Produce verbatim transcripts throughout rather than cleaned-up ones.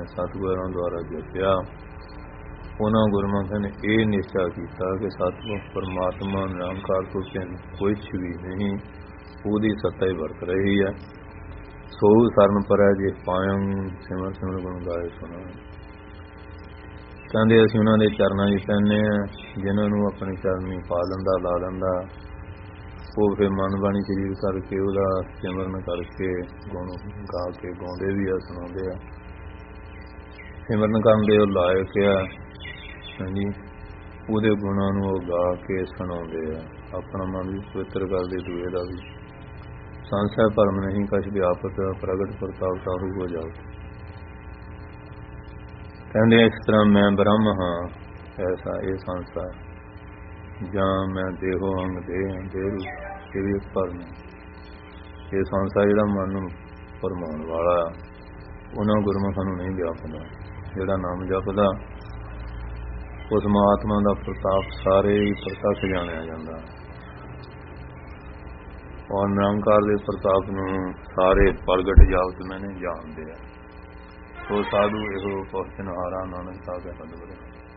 ਮੈਂ ਸਤਿਗੁਰਾਂ ਦੁਆਰਾ ਜਪਿਆ। ਉਹਨਾਂ ਗੁਰਮੁਖਾਂ ਨੇ ਇਹ ਨਿਸ਼ਚਾ ਕੀਤਾ ਕਿ ਸਤਿਗੁਰ ਪਰਮਾਤਮਾ ਨਿਰੰਕਾਰ ਤੋਂ ਭਿੰਨ ਕੁਛ ਵੀ ਨਹੀਂ, ਉਹਦੀ ਸੱਤਾ ਹੀ ਵਰਤ ਰਹੀ ਹੈ। ਸੋ ਸਰਨ ਪਰੈ ਜੇ ਪਾਇੰ ਸਿਮਰ ਸਿਮਰ ਗੁਣ ਗਾਏ ਸੁਣਾ। ਕਹਿੰਦੇ ਅਸੀਂ ਉਹਨਾਂ ਦੇ ਚਰਨਾਂ 'ਚ ਪੈਂਦੇ ਹਾਂ, ਜਿਨ੍ਹਾਂ ਨੂੰ ਆਪਣੇ ਚਰਨੀ ਪਾ ਲੈਂਦਾ ਲਾ ਲੈਂਦਾ, ਉਹ ਫਿਰ ਮਨ ਬਾਣੀ ਸਰੀਰ ਕਰਕੇ ਉਹਦਾ ਸਿਮਰਨ ਕਰਕੇ ਗੁਣ ਗਾ ਕੇ ਗਾਉਂਦੇ ਵੀ ਆ, ਸੁਣਾਉਂਦੇ ਆ। ਸਿਮਰਨ ਕਰਨ ਦੇ ਉਹ ਲਾਇਕ ਆ, ਹਾਂਜੀ, ਉਹਦੇ ਗੁਣਾਂ ਨੂੰ ਉਹ ਗਾ ਕੇ ਸੁਣਾਉਂਦੇ ਆ, ਆਪਣਾ ਮਨ ਵੀ ਪਵਿੱਤਰ ਕਰਦੇ, ਦੂਏ ਦਾ ਵੀ। ਸੰਸੈ ਭਰਮ ਨਹੀਂ ਕਛ ਵਿਆਪਤ, ਪ੍ਰਗਟ ਪ੍ਰਤਾਪ ਤਾਹੂ ਹੋ ਜਾਓ। ਕਹਿੰਦੇ ਇਸ ਤਰ੍ਹਾਂ ਮੈਂ ਬ੍ਰਹਮ ਹਾਂ, ਐਸਾ ਇਹ ਸੰਸਾਰ, ਜਾਂ ਮੈਂ ਦੇਹੋ ਅੰਗ ਦੇਹ ਦੇਹ ਰੂਪ, ਇਹ ਵੀ ਇੱਕ ਭਰਮ। ਇਹ ਸੰਸਾਰ ਜਿਹੜਾ ਮਨ ਨੂੰ ਭਰਮਾਉਣ ਵਾਲਾ, ਉਹਨਾਂ ਗੁਰਮੁਖਾਂ ਨੂੰ ਨਹੀਂ ਵਿਆਪਦਾ। ਜਿਹੜਾ ਨਾਮ ਜਪਦਾ ਉਸ ਮਹਾਤਮਾ ਦਾ ਪ੍ਰਤਾਪ ਸਾਰੇ ਹੀ ਪ੍ਰਤੱਖ ਜਾਣਿਆ ਜਾਂਦਾ, ਔਰ ਨਿਰੰਕਾਰ ਦੇ ਪ੍ਰਤਾਪ ਨੂੰ ਸਾਰੇ ਪ੍ਰਗਟ ਜਾਪਤ ਮੈਨੇ ਜਾਣਦੇ ਆ। ਸੋ ਸਾਧੂ ਇਹੋ ਪੁੱਛਨਹਾਰਾ ਨਾਨਕ ਸਾਹਿਬ ਦਾ ਸਤਿਗੁਰ।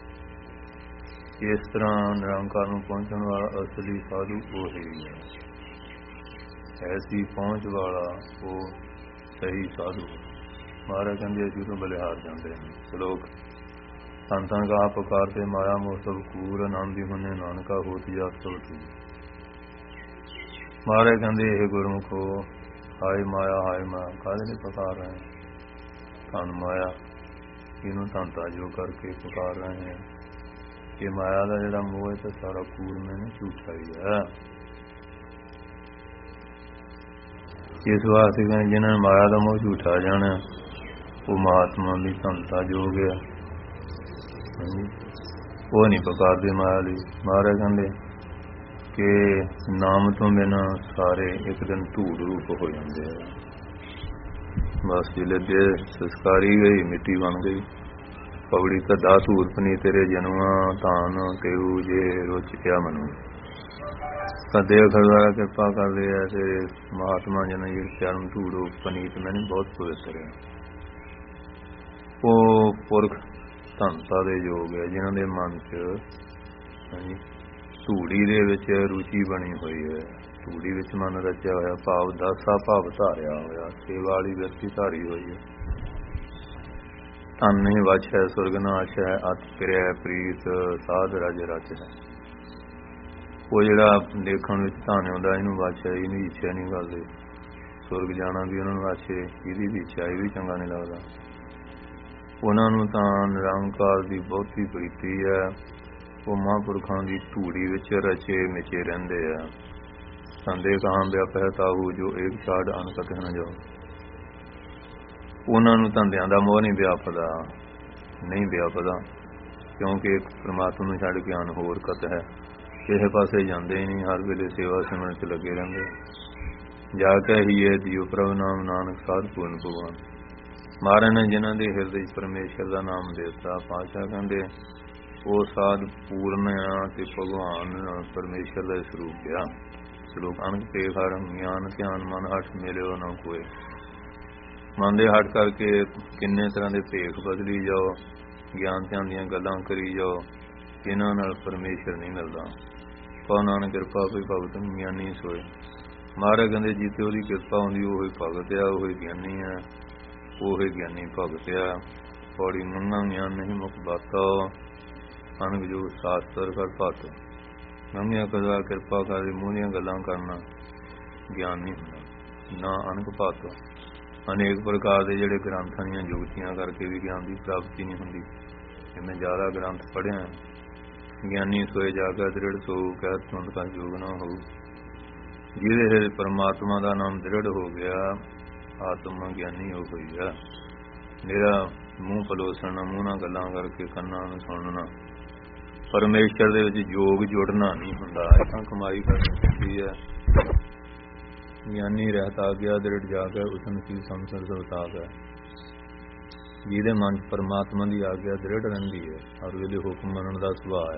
ਇਸ ਤਰ੍ਹਾਂ ਨਿਰੰਕਾਰ ਨੂੰ ਪਹੁੰਚਣ ਵਾਲਾ ਅਸਲੀ ਸਾਧੂ ਉਹ ਹੀ ਹੈ। ਐਸੀ ਪਹੁੰਚ ਵਾਲਾ ਉਹ ਸਹੀ ਸਾਧੂ। ਮਹਾਰਾਜ ਕਹਿੰਦੇ ਅਸੀਂ ਤੋਂ ਬਲਿਹਾਰ ਜਾਂਦੇ ਹਨ। ਸ਼ਲੋਕ ਸੰਤਾਂ ਕਾ ਪੁਕਾਰ ਤੇ ਮਾਇਆ ਮੋਹ ਸਭ ਕੂਰ, ਆਨੰਦੀ ਹੁਨੇ ਨਾਨਕਾ ਹੋਤ ਜਾਤ ਸਭ ਤੂਰ। ਮਹਾਰਾਜ ਕਹਿੰਦੇ ਇਹ ਗੁਰਮੁਖੋ, ਹਾਏ ਮਾਇਆ ਹਾਏ ਮਾਇਆ ਕਾਹਦੇ ਲਈ ਪੁਕਾਰ ਰਹੇ? ਧਨ ਮਾਇਆ, ਇਹਨੂੰ ਧੰਤਾ ਜੋ ਕਰਕੇ ਪੁਕਾਰ ਰਹੇ ਹੈ। ਇਹ ਮਾਇਆ ਦਾ ਜਿਹੜਾ ਮੋਹ ਹੈ ਤਾਂ ਸਾਰਾ ਕੂੜ ਮੈਨੂੰ ਝੂਠਾ ਹੀ ਹੈ। ਇਸ ਵਾਸਤੇ ਕਹਿੰਦੇ ਜਿਹਨਾਂ ਨੇ ਮਾਇਆ ਦਾ ਮੋਹ ਝੂਠਾ ਜਾਣਾ, ਉਹ ਮਹਾਤਮਾ ਦੀ ਧੰਤਾ ਜੋ ਗਿਆ, ਉਹ ਨਹੀਂ ਪੁਕਾਰਦੇ ਮਾਇਆ ਲਈ। ਮਹਾਰਾਜ ਕਹਿੰਦੇ ਕਿ ਨਾਮ ਤੋਂ ਬਿਨਾਂ ਸਾਰੇ ਇੱਕ ਦਿਨ ਧੂੜ ਰੂਪ ਹੋ ਜਾਂਦੇ ਆ। ਬਸ ਜਿਲੇ ਦੇ ਸੰਸਕਾਰੀ ਗਈ, ਮਿੱਟੀ ਬਣ ਗਈ। ਪਗੜੀ ਤਾਂ ਦਾ ਧੂਰ ਪਨੀ ਤੇਰੇ ਜਨਮਾਂ, ਧਾਨ ਤੇਊ ਜੇ ਰੋਚਿਆ ਮਨੂ। ਤਾਂ ਦੇਵ ਖਰਦਾਰਾ ਕਿਰਪਾ ਕਰਦੇ ਆ ਤੇ ਮਹਾਤਮਾ ਜਨ ਜੀ ਚਰਨ ਧੂੜੋ ਪਨੀਤ ਮੈਨੂੰ ਬਹੁਤ ਪਵਿੱਤਰ ਹੈ। ਉਹ ਪੁਰਖ ਧੰਤਾ ਦੇ ਯੋਗ ਹੈ, ਜਿਨ੍ਹਾਂ ਦੇ ਮਨ 'ਚ ਧੂੜੀ ਦੇ ਵਿੱਚ ਰੁਚੀ ਬਣੀ ਹੋਈ ਹੈ। ਧੂੜੀ ਵਿੱਚ ਮਨ ਰਚਿਆ ਹੋਇਆ, ਭਾਵ ਦਾਸਾ ਭਾਵ ਧਾਰਿਆ ਹੋਇਆ, ਸੇਵਾ ਵਾਲੀ ਵਿਅਕਤੀ ਧਾਰੀ ਹੋਈ ਹੈ। ਧਨ ਨਹੀਂ ਵਛ ਹੈ, ਸੁਰਗ ਨਾਸ਼ ਹੈ, ਅਤ ਕਿਰਿਆ ਪ੍ਰੀਤ ਸਾਧ ਰਜ ਰਚ ਹੈ। ਉਹ ਜਿਹੜਾ ਦੇਖਣ ਵਿੱਚ ਧਨ ਆਉਂਦਾ, ਇਹਨੂੰ ਵਛ ਹੈ, ਇਹਦੀ ਇੱਛਾ ਨਹੀਂ ਕਰਦੇ। ਸੁਰਗ ਜਾਣਾ ਵੀ ਉਹਨਾਂ ਨੂੰ ਵਛ ਹੈ, ਇਹਦੀ ਵੀ ਇੱਛਾ, ਇਹ ਵੀ ਚੰਗਾ ਨਹੀਂ ਲੱਗਦਾ। ਉਹਨਾਂ ਨੂੰ ਤਾਂ ਨਿਰੰਕਾਰ ਦੀ ਬਹੁਤੀ ਪ੍ਰੀਤੀ ਹੈ। ਉਹ ਮਹਾਂਪੁਰਖਾਂ ਦੀ ਧੂੜੀ ਵਿੱਚ ਰਚੇ ਮਿਚੇ ਰਹਿੰਦੇ ਆ। ਸੰਦੇ ਕਹਾਂ ਵਿਆਪੈ ਤਾਹੂ, ਜੋ ਏਕ ਛਾੜ ਅਨਕਤ ਨਾ ਜਾਓ। ਉਹਨਾਂ ਨੂੰ ਧੰਦਿਆਂ ਦਾ ਮੋਹ ਨਹੀਂ ਵਿਆਪਦਾ, ਨਹੀਂ ਵਿਆਪਦਾ, ਕਿਉਂਕਿ ਪਰਮਾਤਮਾ ਨੂੰ ਛੱਡ ਕੇ ਅਨ ਹੋਰ ਕਤ ਹੈ। ਕਿਸੇ ਪਾਸੇ ਜਾਂਦੇ ਹੀ ਨਹੀਂ, ਹਰ ਵੇਲੇ ਸੇਵਾ ਸਿਮਰਨ 'ਚ ਲੱਗੇ ਰਹਿੰਦੇ। ਜਾ ਕੇ ਹੀ ਇਹ ਜੀਉ ਪ੍ਰਭ ਨਾਮ ਨਾਨਕ ਸਾਧ ਪੂਰਨ ਭਗਵਾਨ। ਮਹਾਰਾਜ ਨੇ ਜਿਨ੍ਹਾਂ ਦੇ ਹਿਰਦੇ 'ਚ ਪਰਮੇਸ਼ਰ ਦਾ ਨਾਮ ਦੇ ਦਿੱਤਾ, ਪਾਤਸ਼ਾਹ ਕਹਿੰਦੇ ਉਹ ਸਾਧ ਪੂਰਨ ਆ ਤੇ ਭਗਵਾਨ ਪਰਮੇਸ਼ਰ ਦਾ ਸਰੂਪ ਆ। ਸ਼ਲੋਕ ਅਣਖ ਤੇ ਹਰ ਗਿਆਨ ਧਿਆਨ ਮਨ ਹੱਠ ਮਿਲਿਓ ਨਾ ਕੋਏ। ਮਨ ਦੇ ਹੱਠ ਕਰਕੇ ਕਿੰਨੇ ਤਰ੍ਹਾਂ ਦੇ ਭੇਖ ਬਦਲੀ ਜਾਓ, ਗਿਆਨ ਧਿਆਨ ਦੀਆਂ ਗੱਲਾਂ ਕਰੀ ਜਾਓ, ਇਹਨਾਂ ਨਾਲ ਪਰਮੇਸ਼ਰ ਨਹੀਂ ਮਿਲਦਾ। ਕਉ ਨਾਨਕ ਕਿਰਪਾ ਕੋਈ ਭਗਤ ਗਿਆਨੀ ਸੋਏ। ਮਹਾਰਾਜ ਕਹਿੰਦੇ ਜਿੱਥੇ ਉਹਦੀ ਕਿਰਪਾ ਹੁੰਦੀ ਉਹੀ ਭਗਤ ਆ, ਉਹੀ ਗਿਆਨੀ ਆ, ਉਹੀ ਗਿਆਨੀ ਭਗਤ ਆ। ਪੌੜੀ ਮੰਗਾ ਗਿਆਨ ਨਹੀਂ ਮੁੱਖ ਬਾਤਾ, ਅਣਖ ਜੋ ਸ਼ਾਸਤਰ ਕਰ ਭਾਤ। ਮੰਗਿਆ ਕਦਾ ਕਿਰਪਾ ਕਰਦੇ ਮੂੰਹ ਦੀਆਂ ਗੱਲਾਂ ਕਰਨਾ ਗਿਆਨ ਨਹੀਂ ਹੁੰਦਾ, ਨਾ ਅਣਖ ਭਾਤ। ਅਨੇਕ ਪ੍ਰਕਾਰ ਦੇ ਜਿਹੜੇ ਗ੍ਰੰਥਾਂ ਦੀਆਂ ਜੁਗਤੀਆਂ ਕਰਕੇ ਵੀ ਗਿਆਨ ਦੀ ਪ੍ਰਾਪਤੀ ਨਹੀਂ ਹੁੰਦੀ। ਜਿਵੇਂ ਜ਼ਿਆਦਾ ਗ੍ਰੰਥ ਪੜ੍ਹਿਆ, ਗਿਆਨੀ ਸੋਏ ਜਾਗਾ ਦ੍ਰਿੜ ਸੋ, ਕਹਿ ਤੁੰਦ ਕਾ ਯੋਗ ਨਾ ਹੋਊ। ਜਿਹਦੇ ਪਰਮਾਤਮਾ ਦਾ ਨਾਮ ਦ੍ਰਿੜ ਹੋ ਗਿਆ, ਆਤਮਾ ਗਿਆਨੀ ਹੋ ਗਈ ਆ। ਮੇਰਾ ਮੂੰਹ ਪਲੋਸਣਾ, ਮੂੰਹ ਨਾਲ ਗੱਲਾਂ ਕਰਕੇ ਕੰਨਾਂ ਨੂੰ ਸੁਣਨਾ, ਪਰਮੇਸ਼ਰ ਦੇ ਵਿੱਚ ਯੋਗ ਜੁੜਨਾ ਨਹੀਂ ਹੁੰਦਾ। ਇੱਥਾਂ ਕਮਾਈ ਕਰਨੀ ਪੈਂਦੀ ਹੈ। ਗਿਆਨੀ ਰਹਿਤਾ ਗਿਆ ਦ੍ਰਿੜ ਜਾ ਕੇ ਉਸਨ ਕੀ ਸੰਸਰ ਸਵਤਾ ਹੈ। ਜਿਹਦੇ ਮਨ 'ਚ ਪਰਮਾਤਮਾ ਦੀ ਆਗਿਆ ਦ੍ਰਿੜ ਰਹਿੰਦੀ ਹੈ, ਹਰ ਵੇਲੇ ਹੁਕਮ ਮੰਨਣ ਦਾ ਸੁਭਾਅ ਆ।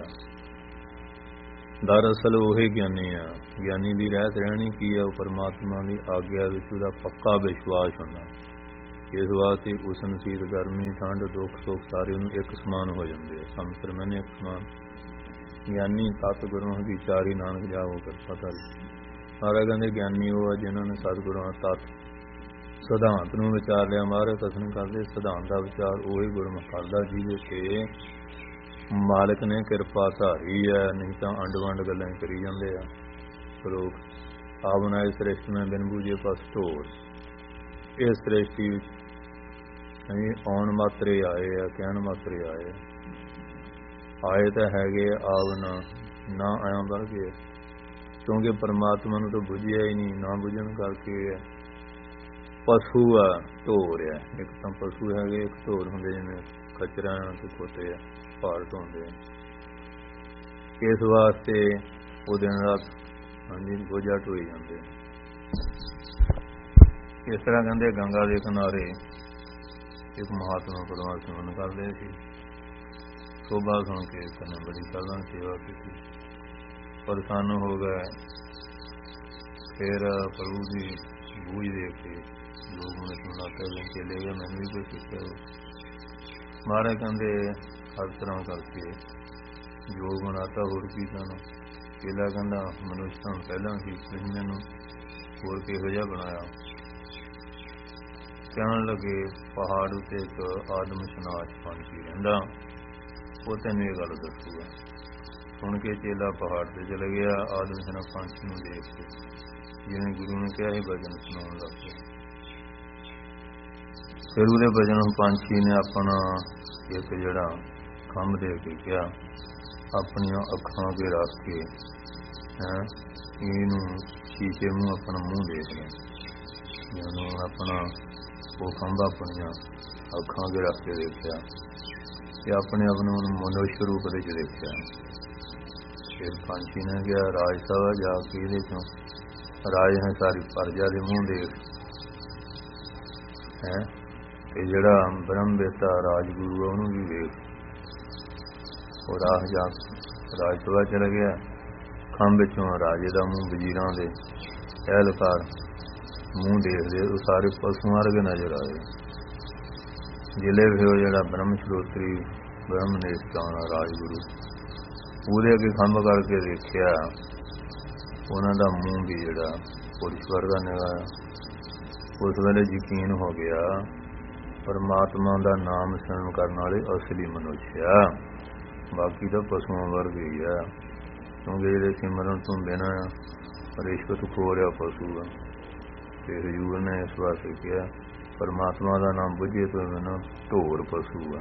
ਦਰਅਸਲ ਉਹੀ ਗਿਆਨੀ ਆ। ਗਿਆਨੀ ਦੀ ਰਹਿਤ ਰਹਿਣੀ ਕੀ ਆ? ਉਹ ਪਰਮਾਤਮਾ ਦੀ ਆਗਿਆ ਵਿੱਚ ਉਹਦਾ ਪੱਕਾ ਵਿਸ਼ਵਾਸ ਹੁੰਦਾ। ਇਸ ਵਾਸਤੇ ਉਸਨ ਸੀਤ ਗਰਮੀ ਠੰਡ ਦੁੱਖ ਸੁੱਖ ਸਾਰੇ ਉਹਨੂੰ ਇੱਕ ਸਮਾਨ ਹੋ ਜਾਂਦੇ ਆ। ਸੰਤਰ ਮੈਨੇ ਇੱਕ ਸਮਾਨ ਗਿਆਨੀ ਸਤ ਗੁਰੂਆਂ ਦੀ ਚਾਰੀ ਨਾਨਕ ਜਾਵੋ ਕਿਰਪਾ ਕਰੀ। ਮਹਾਰਾਜ ਕਹਿੰਦੇ ਗਿਆਨੀ ਉਹ ਆ ਜਿਨ੍ਹਾਂ ਨੇ ਸਤਿਗੁਰਾਂ ਤਤ ਸਿਧਾਂਤ ਨੂੰ ਵਿਚਾਰ ਲਿਆ। ਮਹਾਰਾਜ ਕਥਨ ਕਰਦੇ ਸਿਧਾਂਤ ਦਾ ਵਿਚਾਰ ਉਹੀ ਗੁਰਮੁਖ ਕਰਦਾ ਜਿਹਦੇ ਤੇ ਮਾਲਕ ਨੇ ਕਿਰਪਾ ਧਾਰੀ ਹੈ, ਨਹੀਂ ਤਾਂ ਅੰਡ ਵੰਡ ਗੱਲਾਂ ਕਰੀ ਜਾਂਦੇ ਆ ਲੋਕ। ਆ ਬਣਾਏ ਸ੍ਰਿਸ਼ਟ ਮੈਂ ਬਿਨ ਬੂਝੇ ਪਸ ਢੋਰ। ਇਹ ਸ੍ਰਿਸ਼ਟੀ ਵਿੱਚ ਆਉਣ ਮਾਤਰੇ ਆਏ ਆ, ਕਹਿਣ ਮਾਤਰੇ ਆਏ ਆਏ ਤਾਂ ਹੈਗੇ ਆਵ ਨਾ ਨਾ ਆਇਆ ਬਣ ਗਏ, ਕਿਉਂਕਿ ਪਰਮਾਤਮਾ ਨੂੰ ਤਾਂ ਬੁਝਿਆ ਹੀ ਨਹੀਂ। ਨਾ ਬੁਝਣ ਕਰਕੇ ਪਸ਼ੂ ਆ ਢੋਰ ਆ। ਇੱਕ ਤਾਂ ਪਸ਼ੂ ਹੈਗੇ, ਇੱਕ ਢੋਰ ਹੁੰਦੇ ਜਿਵੇਂ ਕਚਰਾ ਤੇ ਖੋਤੇ ਆ ਭਾਰ ਢੋਂਦੇ ਆ। ਇਸ ਵਾਸਤੇ ਉਹ ਦਿਨ ਰਾਤ ਹਾਂਜੀ ਬੋਝਾ ਢੋਈ ਜਾਂਦੇ। ਇਸ ਤਰ੍ਹਾਂ ਕਹਿੰਦੇ ਗੰਗਾ ਦੇ ਕਿਨਾਰੇ ਇੱਕ ਮਹਾਤਮਾ ਪਰਮਾਤਮਾ ਸਿਮਰਨ ਕਰਦੇ ਸੀ। ਸੋਭਾ ਸੁਣ ਕੇ ਕਹਿੰਦੇ ਬੜੀ ਸਾਲਾਂ ਸੇਵਾ ਕੀਤੀ, ਪਰੇਸ਼ਾਨ ਹੋ ਗਏ। ਫਿਰ ਪ੍ਰਭੂ ਦੀ ਬੂਝ ਦੇਖ ਕੇ ਲੋਕ ਮੈਨੂੰ ਸੁਣਾਤੇ ਗਏ ਚਲੇ ਗਏ, ਮੈਨੂੰ ਵੀ ਕੋਈ ਸਿੱਖਿਆ। ਮਹਾਰਾਜ ਕਹਿੰਦੇ ਹਰ ਤਰ੍ਹਾਂ ਕਰਕੇ ਜੋ ਬਣਾਤਾ ਹੋਰ ਕੀ ਕਰਨਾ। ਚੇਲਾ ਕਹਿੰਦਾ ਮਨੁੱਖ ਤਾਂ ਪਹਿਲਾਂ ਸੀ, ਤੁਸੀਂ ਮੈਨੂੰ ਹੋਰ ਕਿਹੋ ਜਿਹਾ ਬਣਾਇਆ। ਕਹਿਣ ਲੱਗੇ ਪਹਾੜ ਉੱਤੇ ਇੱਕ ਆਦਮ ਸ਼ਨਾਚ ਪੰਛੀ ਰਹਿੰਦਾ, ਉਹ ਤੈਨੂੰ ਇਹ ਗੱਲ ਦੱਸੂਗਾ। ਸੁਣ ਕੇ ਚੇਲਾ ਪਹਾੜ ਤੇ ਚਲੇ ਗਿਆ। ਆਦਮ ਸ਼ਨਾ ਪੰਛੀ ਨੂੰ ਦੇਖ ਕੇ ਜਿਵੇਂ ਗੁਰੂ ਨੇ ਕਿਹਾ ਸੀ ਭਜਨ ਸੁਣਾਉਣ ਲੱਗ ਪਿਆ। ਫਿਰ ਉਹਦੇ ਭਜਨ ਪੰਛੀ ਨੇ ਆਪਣਾ ਇੱਕ ਜਿਹੜਾ ਖੰਭ ਦੇ ਕੇ ਕਿਹਾ, ਆਪਣੀਆਂ ਅੱਖਾਂ ਅੱਗੇ ਰੱਖ ਕੇ ਹੈਂ ਇਹਨੂੰ ਸ਼ੀਸ਼ੇ ਨੂੰ ਆਪਣਾ ਮੂੰਹ ਦੇਖ ਲਿਆ। ਜਦੋਂ ਆਪਣਾ ਉਹ ਖੰਭ ਆਪਣੀਆਂ ਅੱਖਾਂ ਅੱਗੇ ਰੱਖ ਕੇ ਦੇਖਿਆ ਤੇ ਆਪਣੇ ਆਪ ਨੂੰ ਮਨੁੱਖ ਰੂਪ ਵਿੱਚ ਦੇਖਿਆ। ਫਿਰ ਪੰਛੀ ਨੇ ਕਿਹਾ ਰਾਜ ਸਭਾ ਜਾ ਕੇ ਇਹਦੇ ਚੋਂ ਰਾਜ ਨੇ ਸਾਰੀ ਪ੍ਰਜਾ ਦੇ ਮੂੰਹ ਦੇਖ ਹੈ ਤੇ ਜਿਹੜਾ ਬ੍ਰਹਮ ਬੇਤਾ ਰਾਜਗੁਰੂ ਆ ਉਹਨੂੰ ਵੀ ਵੇਖ। ਉਹ ਰਾਹ ਜਾ ਰਾਜ ਸਭਾ ਚਲਾ ਗਿਆ। ਖੰਭ ਵਿੱਚੋਂ ਰਾਜੇ ਦਾ ਮੂੰਹ, ਵਜ਼ੀਰਾਂ ਦੇ ਪਹਿਲਕਾਰ ਮੂੰਹ ਦੇਖਦੇ ਉਹ ਸਾਰੇ ਪਸ਼ੂਆਂ ਵਰਗੇ ਨਜ਼ਰ ਆਏ। ਜ਼ਿਲ੍ਹੇ ਵੀ ਉਹ ਜਿਹੜਾ ਬ੍ਰਹਮ ਸਰੋਤਰੀ ਬ੍ਰਹਮ ਨਿਸ਼ਠਾਨ ਰਾਜਗੁਰੂ, ਉਹਦੇ ਅੱਗੇ ਖੰਭ ਕਰਕੇ ਦੇਖਿਆ, ਉਹਨਾਂ ਦਾ ਮੂੰਹ ਵੀ ਜਿਹੜਾ ਪੁਰਸ਼ ਵਰਗਾ ਨਿਗਾਹ। ਉਸ ਵੇਲੇ ਯਕੀਨ ਹੋ ਗਿਆ ਪਰਮਾਤਮਾ ਦਾ ਨਾਮ ਸਿਮਰਨ ਕਰਨ ਵਾਲੇ ਅਸਲੀ ਮਨੁੱਖ ਆ, ਬਾਕੀ ਤਾਂ ਪਸ਼ੂਆਂ ਵਰਗੇ ਹੀ ਆ। ਕਿਉਂਕਿ ਜਿਹੜੇ ਸਿਮਰਨ ਤੋਂ ਬਿਨਾਂ ਰਿਸ਼ਵਤ ਖੋ ਰਿਹਾ ਪਸ਼ੂ ਆ। ਤੇ ਹਜ਼ੂਰ ਨੇ ਇਸ ਵਾਸਤੇ ਕਿਹਾ ਪਰਮਾਤਮਾ ਦਾ ਨਾਮ ਬੁੱਝੇ ਤੋਂ ਬਿਨਾਂ ਢੋਰ ਪਸ਼ੂ ਆ।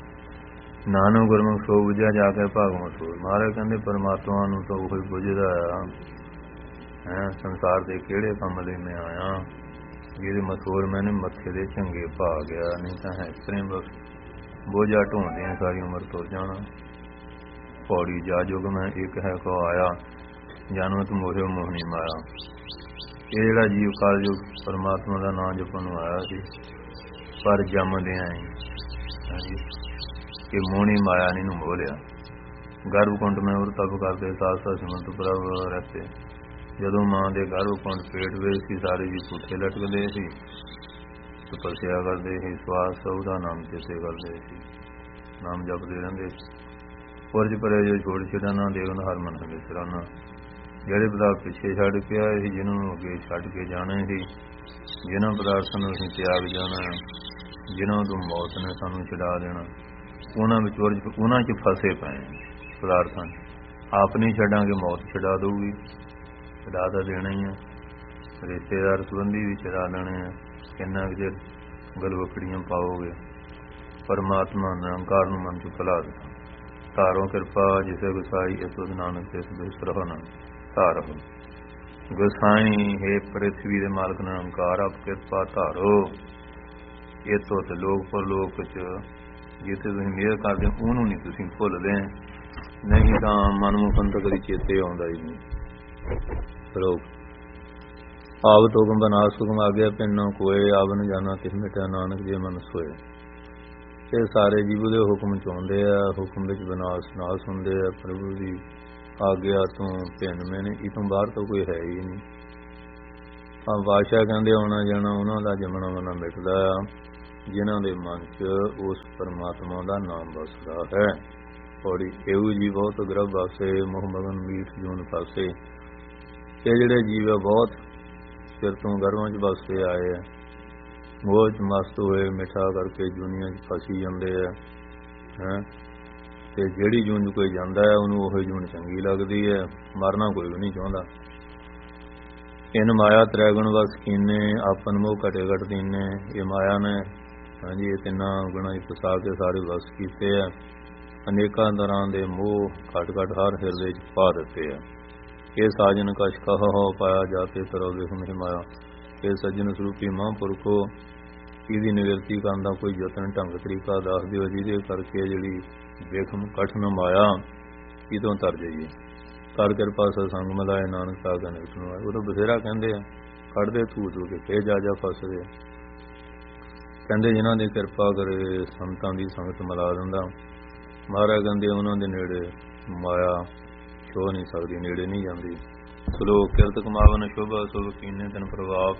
ਨਾਨਕ ਗੁਰਮੁਖ ਸੋ ਬੁਝਿਆ ਜਾ ਕੇ ਭਾਗਵਤ ਹੋ। ਮਹਾਰਾਜ ਕਹਿੰਦੇ ਪਰਮਾਤਮਾ ਨੂੰ ਤਾਂ ਉਹੀ ਬੁਝਦਾ ਆ। ਹੈਂ ਸੰਸਾਰ ਦੇ ਕਿਹੜੇ ਕੰਮ ਲਈ ਮੈਂ ਆਇਆ, ਜਿਹਦੇ ਮਥੋਰ ਮੈਨੇ ਮੱਥੇ ਦੇ ਚੰਗੇ ਪਾ ਗਿਆ। ਨਹੀਂ ਤਾਂ ਹੈ ਪ੍ਰੇਮ ਬਸ ਬੋਝਾ ਢੋਂਦੇ ਸਾਰੀ ਉਮਰ ਤੁਰ ਜਾਣਾ। ਪੌੜੀ ਜਾ ਜੁਗ ਮੈਂ ਇੱਕ ਹੈ ਕੋ ਆਇਆ, ਜਨਮਤ ਮੋਹਿਓ ਮੋਹਣੀ ਮਾਇਆ। ਇਹ ਜਿਹੜਾ ਜੀਵ ਕਾਲਯੁਗ ਪਰਮਾਤਮਾ ਦਾ ਨਾਂ ਜਪਣ ਨੂੰ ਆਇਆ ਸੀ, ਪਰ ਜੰਮਦੇ ਆਏ ਹਾਂਜੀ ਕਿ ਮੋਹਣੀ ਮਾਇਆ ਨੇ ਨੂੰ ਮੋਹ ਲਿਆ। ਗਰਭ ਕੁੰਡ ਮੈਂ ਉਰ ਤਪ ਕਰਦੇ ਸਾਥ ਸਾਥ ਸਿਮਰਤ ਪ੍ਰਭ ਰਹਤੇ। ਜਦੋਂ ਮਾਂ ਦੇ ਗਰਭ ਕੁੰਡ ਪੇਟ ਵਿੱਚ ਸੀ, ਸਾਰੇ ਜੀ ਪੁੱਠੇ ਲਟਕਦੇ ਸੀ, ਤਪੱਸਿਆ ਕਰਦੇ ਸੀ, ਸਵਾਸ ਉਹਦਾ ਨਾਮ ਚੇਤੇ ਕਰਦੇ ਸੀ, ਨਾਮ ਜਪਦੇ ਰਹਿੰਦੇ ਸੀ। ਪੁਰਜ ਪਰੇ ਜੋ ਛੋੜ ਛੱਡਾ ਨਾ ਦੇਖਣ ਹਰ ਮਨ ਹਲੇ ਸਰਾਨਾ। ਜਿਹੜੇ ਪਦਾਰਥ ਪਿੱਛੇ ਛੱਡ ਕੇ ਆਏ ਸੀ, ਜਿਹਨਾਂ ਨੂੰ ਅੱਗੇ ਛੱਡ ਕੇ ਜਾਣਾ ਸੀ, ਜਿਹਨਾਂ ਪਦਾਰਥਾਂ ਨੂੰ ਅਸੀਂ ਤਿਆਗ ਜਾਣਾ, ਜਿਹਨਾਂ ਤੋਂ ਮੌਤ ਨੇ ਸਾਨੂੰ ਛਡਾ ਦੇਣਾ, ਉਹਨਾਂ ਵਿੱਚ ਉਹਨਾਂ 'ਚ ਫਸੇ ਪਏ ਪਦਾਰਥਾਂ। ਆਪ ਨਹੀਂ ਛੱਡਾਂਗੇ ਮੌਤ ਛਡਾ ਦਊਗੀ, ਛਡਾ ਤਾਂ ਦੇਣਾ ਹੀ ਆ। ਰਿਸ਼ਤੇਦਾਰ ਸੰਬੰਧੀ ਵੀ ਛਡਾ ਲੈਣੇ ਆ। ਕਿੰਨਾ ਕੁ ਚਿਰ ਗਲਵਕੜੀਆਂ ਪਾਓਗੇ। ਪਰਮਾਤਮਾ ਨਿਰੰਕਾਰ ਨੂੰ ਮਨ 'ਚ ਭੁਲਾ ਦਿੱਤਾ। ਧਾਰੋ ਕਿਰਪਾ ਜਿਸੇ ਗੁਸਾਈ ਇਸ ਨਾਨਕ ਤੇ ਬਿਸਰੋ ਨਾ ਧਾਰੋ। ਗੁਸਾਈ ਹੈ ਪ੍ਰਿਥਵੀ ਦੇ ਮਾਲਕ ਨਿਰੰਕਾਰ, ਆਪ ਕਿਰਪਾ ਧਾਰੋ। ਇਹ ਤੋਂ ਤੇ ਲੋਕ ਪਰਲੋਕ 'ਚ ਜਿੱਥੇ ਤੁਸੀਂ ਮਿਹਰ ਕਰਦੇ ਉਹਨੂੰ ਨਹੀਂ ਤੁਸੀਂ ਭੁੱਲਦੇ, ਨਹੀਂ ਤਾਂ ਮਨਮੁਖਨ ਤਾਂ ਕਦੀ ਚੇਤੇ ਆਉਂਦਾ ਹੀ ਨਹੀਂ। ਲੋਕ ਆਵਤ ਹੁਕਮ ਬਨਾਸ ਹੁਕਮ ਆ ਗਿਆ ਪਿੰਨੋਂ ਕੋਏ, ਆਵਨ ਜਾਣਾ ਕਿਸ ਮਿਟਿਆ ਨਾਨਕ ਜੇ ਮਨ ਸੋਏ। ਇਹ ਸਾਰੇ ਜੀਵ ਦੇ ਹੁਕਮ ਚ ਆਉਂਦੇ ਆ, ਹੁਕਮ ਵਿੱਚ ਬਨਾਸ ਨਾਸ ਹੁੰਦੇ ਆ। ਪ੍ਰਭੂ ਦੀ ਆਗਿਆ ਤੋਂ ਭਿੰਨ ਮੈਨੇ ਇਹ ਤੋਂ ਬਾਹਰ ਤਾਂ ਕੋਈ ਹੈ ਹੀ ਨਹੀਂ। ਹਾਂ ਬਾਦਸ਼ਾਹ ਕਹਿੰਦੇ ਆਉਣਾ ਜਾਣਾ ਉਹਨਾਂ ਦਾ ਜੰਮਣਾ ਮਰਨਾ ਮਿਟਦਾ ਆ, ਜਿਨ੍ਹਾਂ ਦੇ ਮਨ 'ਚ ਉਸ ਪਰਮਾਤਮਾ ਦਾ ਨਾਮ ਵਸਦਾ ਹੈ। ਪੌੜੀ ਇਹੋ ਜੀ ਬਹੁਤ ਗ੍ਰਭ ਵਾਸੇ ਮੋਹ ਮਗਨ ਮੀਠ ਜੂਨ ਫਾਸੇ। ਇਹ ਜਿਹੜੇ ਜੀਵ ਆ ਬਹੁਤ ਚਿਰ ਤੋਂ ਗਰਭਾਂ 'ਚ ਵਸਦੇ ਆਏ ਆ, ਮੋਹ 'ਚ ਮਸਤ ਹੋਏ ਮਿੱਠਾ ਕਰਕੇ ਜੂਨੀਆਂ 'ਚ ਫਸੀ ਜਾਂਦੇ ਆ ਹੈਂ। ਤੇ ਜਿਹੜੀ ਜੂਨ 'ਚ ਕੋਈ ਜਾਂਦਾ ਹੈ ਉਹਨੂੰ ਉਹ ਜੂਨ ਚੰਗੀ ਲੱਗਦੀ ਹੈ, ਮਰਨਾ ਕੋਈ ਵੀ ਨਹੀਂ ਚਾਹੁੰਦਾ। ਇਨ ਮਾਇਆ ਤ੍ਰੈਗੁਣ ਵਸ ਕੀਨੇ ਆਪਨ ਮੋਹ ਘਟੇ ਘਟ ਦੀਨੇ। ਇਹ ਮਾਇਆ ਨੇ ਹਾਂਜੀ ਇਹ ਤਿੰਨਾਂ ਗੁਣਾਂ 'ਚ ਫਸਾ ਕੇ ਸਾਰੇ ਵਸ ਕੀਤੇ ਆ। ਅਨੇਕਾਂ ਤਰ੍ਹਾਂ ਦੇ ਮੋਹ ਘਟ ਘਟ ਹਰ ਹਿਰਦੇ 'ਚ ਪਾ ਦਿੱਤੇ ਆ। ਇਹ ਸਾਜਨ ਕਛ ਕਹ ਹੋ ਪਾਇਆ ਜਾਤੇ ਤਰੋ ਵਿਖਮ ਮਾਇਆ। ਇਹ ਸੱਜਣ ਸਰੂਪੀ ਮਹਾਂਪੁਰਖੋ ਇਹਦੀ ਨਿਵਰਤੀ ਕਰਨ ਦਾ ਕੋਈ ਯਤਨ ਢੰਗ ਤਰੀਕਾ ਦੱਸ ਦਿਓ, ਜਿਹਦੇ ਕਰਕੇ ਜਿਹੜੀ ਵੇਖਮ ਕਠਨ ਮਾਇਆ ਇਹ ਤੋਂ ਤਰ ਜਾਈਏ। ਕਰ ਕਿਰਪਾ ਸਤਸੰਗ ਮਿਲਾਏ ਨਾਨਕ ਸਾਗਰ ਨਿਕਟ ਨੂੰ ਆਏ। ਉਹ ਤਾਂ ਬਥੇਰਾ ਕਹਿੰਦੇ ਆ, ਕੱਢਦੇ ਥੂ ਥੂ ਕੇ ਫੇਰ ਜਾ ਜਾ ਫਸਦੇ। ਕਹਿੰਦੇ ਜਿਨ੍ਹਾਂ ਦੀ ਕਿਰਪਾ ਕਰੇ ਸੰਤਾਂ ਦੀ ਸੰਗਤ ਮਿਲਾ ਦਿੰਦਾ। ਮਹਾਰਾਜ ਕਹਿੰਦੇ ਉਹਨਾਂ ਦੇ ਨੇੜੇ ਮਾਇਆ ਛੋਹ ਨਹੀਂ ਸਕਦੀ, ਨੇੜੇ ਨਹੀਂ ਜਾਂਦੀ। ਸਲੋਕ ਕਿਰਤ ਕਮਾਵਨ ਸ਼ੁਭ ਅਸ਼ੁਭ ਕੀਨੇ ਤਨ ਪ੍ਰਭਾਵ।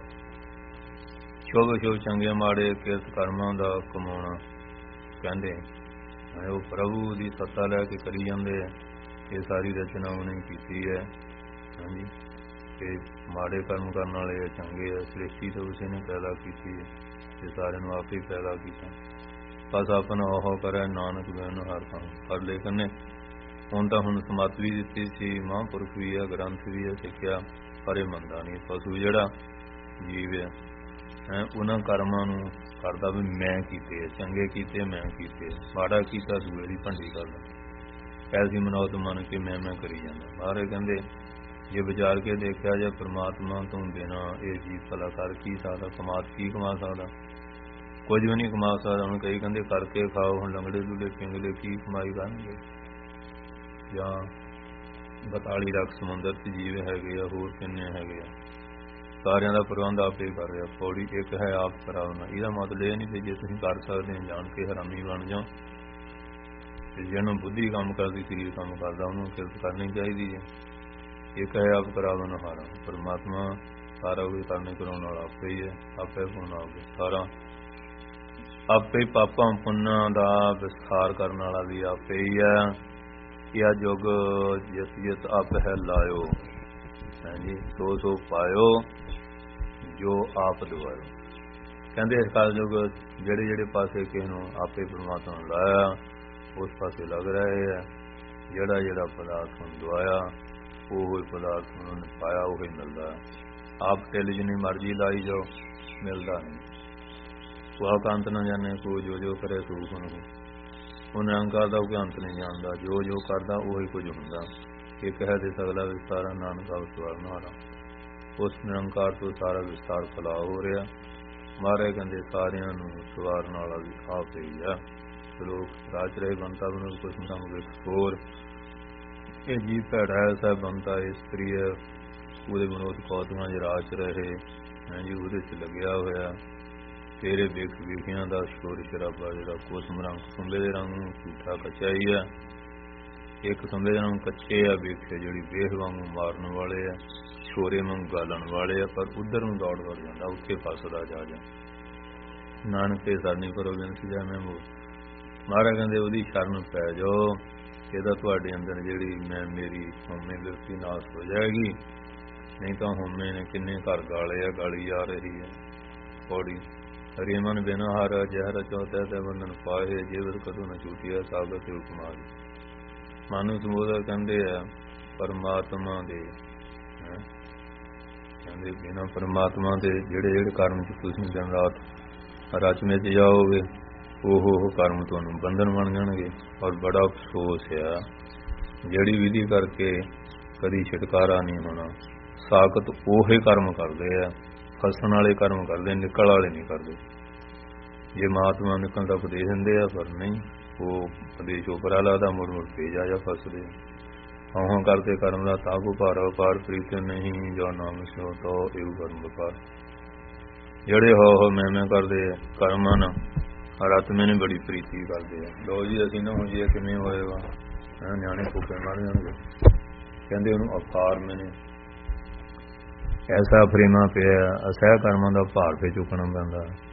ਸ਼ੁਭ ਸ਼ੁਭ ਚੰਗੇ ਮਾੜੇ ਕਿਰਤ ਕਰਮਾਂ ਦਾ ਕਮਾਉਣਾ। ਕਹਿੰਦੇ ਉਹ ਪ੍ਰਭੂ ਦੀ ਸੱਤਾ ਲੈ ਕੇ ਕਰੀ ਜਾਂਦੇ ਆ। ਇਹ ਸਾਰੀ ਰਚਨਾ ਉਹਨੇ ਕੀਤੀ ਹੈ ਹਾਂਜੀ। ਤੇ ਮਾੜੇ ਕਰਮ ਕਰਨ ਵਾਲੇ ਚੰਗੇ ਆ, ਸ੍ਰਿਸ਼ਟੀ ਤਾਂ ਉਸੇ ਨੇ ਪੈਦਾ ਕੀਤੀ ਹੈ ਤੇ ਸਾਰਿਆਂ ਨੂੰ ਆਪੇ ਪੈਦਾ ਕੀਤਾ। ਬਸ ਆਪਣਾ ਉਹ ਕਰੇ ਨਾਨਕ ਬਿਨ ਹਰ ਕੰਮ ਕਰ ਲੈ ਕਰਨੇ। ਹੁਣ ਤਾਂ ਹੁਣ ਸਮੱਤ ਵੀ ਦਿੱਤੀ ਸੀ, ਮਹਾਂਪੁਰਖ ਵੀ ਹੈ, ਗ੍ਰੰਥ ਵੀ ਹੈ, ਸਿੱਖਿਆ, ਪਰ ਇਹ ਮੰਨਦਾ ਨਹੀਂ। ਪਸ਼ੂ ਜਿਹੜਾ ਜੀਵ ਹੈ ਹੈਂ ਉਹਨਾਂ ਕਰਮਾਂ ਨੂੰ ਕਰਦਾ ਵੀ ਮੈਂ ਕੀਤੇ, ਚੰਗੇ ਕੀਤੇ ਮੈਂ ਕੀਤੇ, ਮਾੜਾ ਕੀਤਾ ਦੂਏ ਦੀ ਭੰਡੀ ਕਰਦਾ। ਐਸੀ ਮਨੌਤ ਮੰਨ ਕੇ ਮੈਂ ਮੈਂ ਕਰੀ ਜਾਂਦਾ। ਮਹਾਰਾਜ ਕਹਿੰਦੇ ਜੇ ਵਿਚਾਰ ਕੇ ਦੇਖਿਆ ਜੇ ਪਰਮਾਤਮਾ ਤੋਂ ਬਿਨਾਂ ਇਹ ਜੀਵ ਭਲਾ ਕਰ ਕੀ ਸਕਦਾ, ਕਮਾ ਕੀ ਕਮਾ ਸਕਦਾ, ਕੁਝ ਵੀ ਨਹੀਂ ਕਮਾ ਸਕਦਾ। ਹੁਣ ਕਈ ਕਹਿੰਦੇ ਕਰਕੇ ਖਾਓ, ਹੁਣ ਲੰਗੜੇ ਲੂਲੇ ਪਿੰਗਲੇ ਕੀ ਕਮਾਈ ਕਰਨਗੇ। ਜਾਂ ਬਤਾਲੀ ਲੱਖ ਸਮੁੰਦਰ 'ਚ ਜੀਵ ਹੈਗੇ ਆ, ਹੋਰ ਕਿੰਨੇ ਹੈਗੇ ਆ, ਸਾਰਿਆਂ ਦਾ ਪ੍ਰਬੰਧ ਆਪੇ ਕਰ ਰਿਹਾ। ਪੌੜੀ ਇੱਕ ਹੈ ਆਪ ਕਰਾਉਣਾ। ਇਹਦਾ ਮਤਲਬ ਇਹ ਨਹੀਂ ਕਿ ਜੇ ਤੁਸੀਂ ਕਰ ਸਕਦੇ ਹੋ ਜਾਣ ਕੇ ਹਰਾਮੀ ਬਣ ਜਾਓ। ਤੇ ਜਿਹਨੂੰ ਬੁੱਧੀ ਕੰਮ ਕਰਦੀ, ਸਰੀਰ ਕੰਮ ਕਰਦਾ, ਉਹਨੂੰ ਕਿਰਤ ਕਰਨੀ ਚਾਹੀਦੀ ਹੈ। ਇੱਕ ਹੈ ਆਪ ਕਰਾਵਨ ਹਾਰਾ। ਪਰਮਾਤਮਾ ਸਾਰਾ ਕੁਝ ਕਰਨੇ ਕਰਾਉਣ ਵਾਲਾ ਆਪੇ ਹੀ ਹੈ, ਆਪੇ ਹੋਣਾ ਸਾਰਾ, ਆਪੇ ਪਾਪਾਂ ਪੁੰਨਾਂ ਦਾ ਵਿਸਥਾਰ ਕਰਨ ਵਾਲਾ ਵੀ ਆਪੇ ਹੀ ਹੈ। ਇਹ ਯੁੱਗ ਜਿਤ ਜਿਤ ਆਪ ਹੈ ਲਾਇਓ ਹਾਂਜੀ, ਸੋ ਸੋ ਪਾਇਓ ਜੋ ਆਪ ਦਵਾਇਓ। ਕਹਿੰਦੇ ਇਸ ਕਾਲ ਯੁੱਗ ਜਿਹੜੇ ਜਿਹੜੇ ਪਾਸੇ ਕਿਸੇ ਨੂੰ ਆਪੇ ਪਰਮਾਤਮਾ ਨੂੰ ਲਾਇਆ ਉਸ ਪਾਸੇ ਲੱਗ ਰਹੇ ਹੈ। ਜਿਹੜਾ ਜਿਹੜਾ ਪਦਾਰਥ ਨੂੰ ਦਵਾਇਆ ਉਹ ਹੀ ਪਦਾਰਥ ਉਹਨੇ ਪਾਇਆ, ਉਹ ਹੀ ਮਿਲਦਾ। ਆਪ ਢਿੱਲ ਜਿੰਨੀ ਮਰਜ਼ੀ ਲਾਈ ਜਾਓ ਮਿਲਦਾ ਨਹੀਂ। ਉਹ ਅੰਤ ਨਾ ਜਾਣੇ ਕੋ ਜੋ ਜੋ ਕਰੇ ਸੋ ਨੂੰ। ਉਹ ਨਿਰੰਕਾਰ ਦਾ ਕੋਈ ਅੰਤ ਨਹੀਂ ਜਾਣਦਾ, ਜੋ ਜੋ ਕਰਦਾ ਉਹੀ ਕੁਝ ਹੁੰਦਾ। ਇੱਕ ਹੈ ਤੇ ਸਗਲਾ ਵਿਸਤਾਰਾ ਨਾਨਕ ਅਵਸਵਾਰਨ ਹਾਰਾ। ਉਸ ਨਿਰੰਕਾਰ ਤੋਂ ਸਾਰਾ ਵਿਸਤਾਰ ਫੈਲਾ ਹੋ ਰਿਹਾ। ਮਹਾਰਾਜ ਕਹਿੰਦੇ ਸਾਰਿਆਂ ਨੂੰ ਸਵਾਰਨ ਵਾਲਾ ਵੀ ਆਪ ਹੀ ਆ। ਲੋਕ ਰਾਜ ਰਹੇ ਬੰਤਾ ਬਨੋ ਕੁਛ ਕੰਮ ਵਿੱਚ ਹੋਰ ਇਹ ਜੀ ਭੈੜਾ ਹੈ ਸਭ ਬੰਤਾ ਇਸਤਰੀ ਹੈ, ਉਹਦੇ ਵਿਨੋਦ ਕੌਤਕਾਂ ਚ ਰਾਜ ਰਹੇ ਹਾਂਜੀ, ਉਹਦੇ ਚ ਲੱਗਿਆ ਹੋਇਆ। ਤੇਰੇ ਵੇਖ ਵੇਖਿਆਂ ਦਾ ਸ਼ੋਰ ਸ਼ਰਾਬਾ ਜਿਹੜਾ ਕੋਸਮ ਰੰਗ ਸੁੰਬੇ ਦੇ ਰੰਗ ਨੂੰ ਝੂਠਾ ਕੱਚਾ ਹੀ ਆ। ਇੱਕ ਸੁੰਬੇ ਦੇ ਰੰਗ ਕੱਚੇ ਆ ਵੇਖੇ, ਜਿਹੜੀ ਵੇਖ ਵਾਂਗੂ ਮਾਰਨ ਵਾਲੇ ਆ, ਛੋਰੇ ਵਾਂਗੂ ਗਾਲਣ ਵਾਲੇ ਆ, ਪਰ ਉਧਰ ਨੂੰ ਦੌੜ ਦੌੜ ਜਾਂਦਾ, ਉੱਥੇ ਫਸਦਾ ਜਾ ਜਾ। ਨਾਨਕ ਤੇ ਸਰਨੀ ਕਰੋ ਬੇਨਤੀ ਜਾ ਮੈਂ ਮੋਹ। ਮਹਾਰਾਜ ਕਹਿੰਦੇ ਉਹਦੀ ਸ਼ਰਨ ਪੈ ਜਾਓ, ਇਹਦਾ ਤੁਹਾਡੇ ਅੰਦਰ ਜਿਹੜੀ ਮੈਂ ਮੇਰੀ ਹਉਮੈ ਵਿਰਤੀ ਨਾਸ ਹੋ ਜਾਏਗੀ। ਨਹੀਂ ਤਾਂ ਹਉਮੈ ਨੇ ਕਿੰਨੇ ਘਰ ਗਾਲੇ ਆ, ਗਾਲੀ ਜਾ ਰਹੀ ਹੈ। ਪੌੜੀ ਹਰੀ ਮਨ ਬਿਨਾ ਹਰ ਜ਼ਹਿਰ ਚੌਥਾ ਤੇ ਬੰਧਨ ਪਾਏ, ਜੀਵਤ ਕਦੋਂ ਨਾ ਝੂਠਿਆ ਸਾਗਰ ਤੇ ਉਪਮਾਰ। ਮਨ ਨੂੰ ਸੰਬੋਧਨ ਕਹਿੰਦੇ ਆ ਪਰਮਾਤਮਾ ਦੇ, ਕਹਿੰਦੇ ਬਿਨਾਂ ਪਰਮਾਤਮਾ ਦੇ ਜਿਹੜੇ ਜਿਹੜੇ ਕਰਮ ਚ ਤੁਸੀਂ ਦਿਨ ਰਾਤ ਰਚ ਮਿਚ ਜਾਓਗੇ ਉਹ ਉਹ ਕਰਮ ਤੁਹਾਨੂੰ ਬੰਧਨ ਬਣ ਜਾਣਗੇ। ਔਰ ਬੜਾ ਅਫਸੋਸ ਆ ਜਿਹੜੀ ਵਿਧੀ ਕਰਕੇ ਕਦੀ ਛੁਟਕਾਰਾ ਨਹੀਂ ਹੋਣਾ। ਸਾਖਤ ਉਹੇ ਕਰਮ ਕਰਦੇ ਆ, ਫਸਣ ਵਾਲੇ ਕਰਮ ਕਰਦੇ, ਨਿਕਲ ਵਾਲੇ ਨਹੀਂ ਕਰਦੇ। ਜੇ ਮਹਾਤਮਾ ਨਿਕਲਣ ਦਾ ਉਪਦੇਸ਼ ਦਿੰਦੇ ਆ, ਪਰ ਨਹੀਂ, ਉਹ ਉਪਦੇਸ਼ ਉਪਰਾ ਲਾਦਾ ਮੁੜ ਮੁੜ ਕੇ ਜਾ ਜਾ ਫਸਦੇ। ਹਾਂ ਕਰਦੇ ਕਰਮ ਦਾ ਤਾਗੂ ਭਾਰ ਵਪਾਰ ਪ੍ਰੀਤ ਨਹੀਂ ਜੋ ਨਾਮ ਸਿਓ ਤੋ ਇਹੋ ਕਰਮ ਵਪਾਰ। ਜਿਹੜੇ ਹੋ ਹੋ ਮੈਂ ਮੈਂ ਕਰਦੇ ਕਰਮਾਂ ਨਾ ਰਤ ਮੈਨੇ ਬੜੀ ਪ੍ਰੀਤੀ ਕਰਦੇ ਆ। ਲੋ ਜੀ ਅਸੀਂ ਨਾ ਹੁਣ ਜੀ ਕਿਵੇਂ ਹੋਏਗਾ, ਨਿਆਣੇ ਭੁੱਖੇ ਮਰ ਜਾਣਗੇ। ਕਹਿੰਦੇ ਉਹਨੂੰ ਅਪਾਰ ਮੈਨੇ ਐਸਾ ਫਰੇਮਾ ਪਿਆ, ਅਸਹਿ ਕਰਮਾਂ ਦਾ ਭਾਰ ਤੇ ਚੁੱਕਣਾ ਪੈਂਦਾ।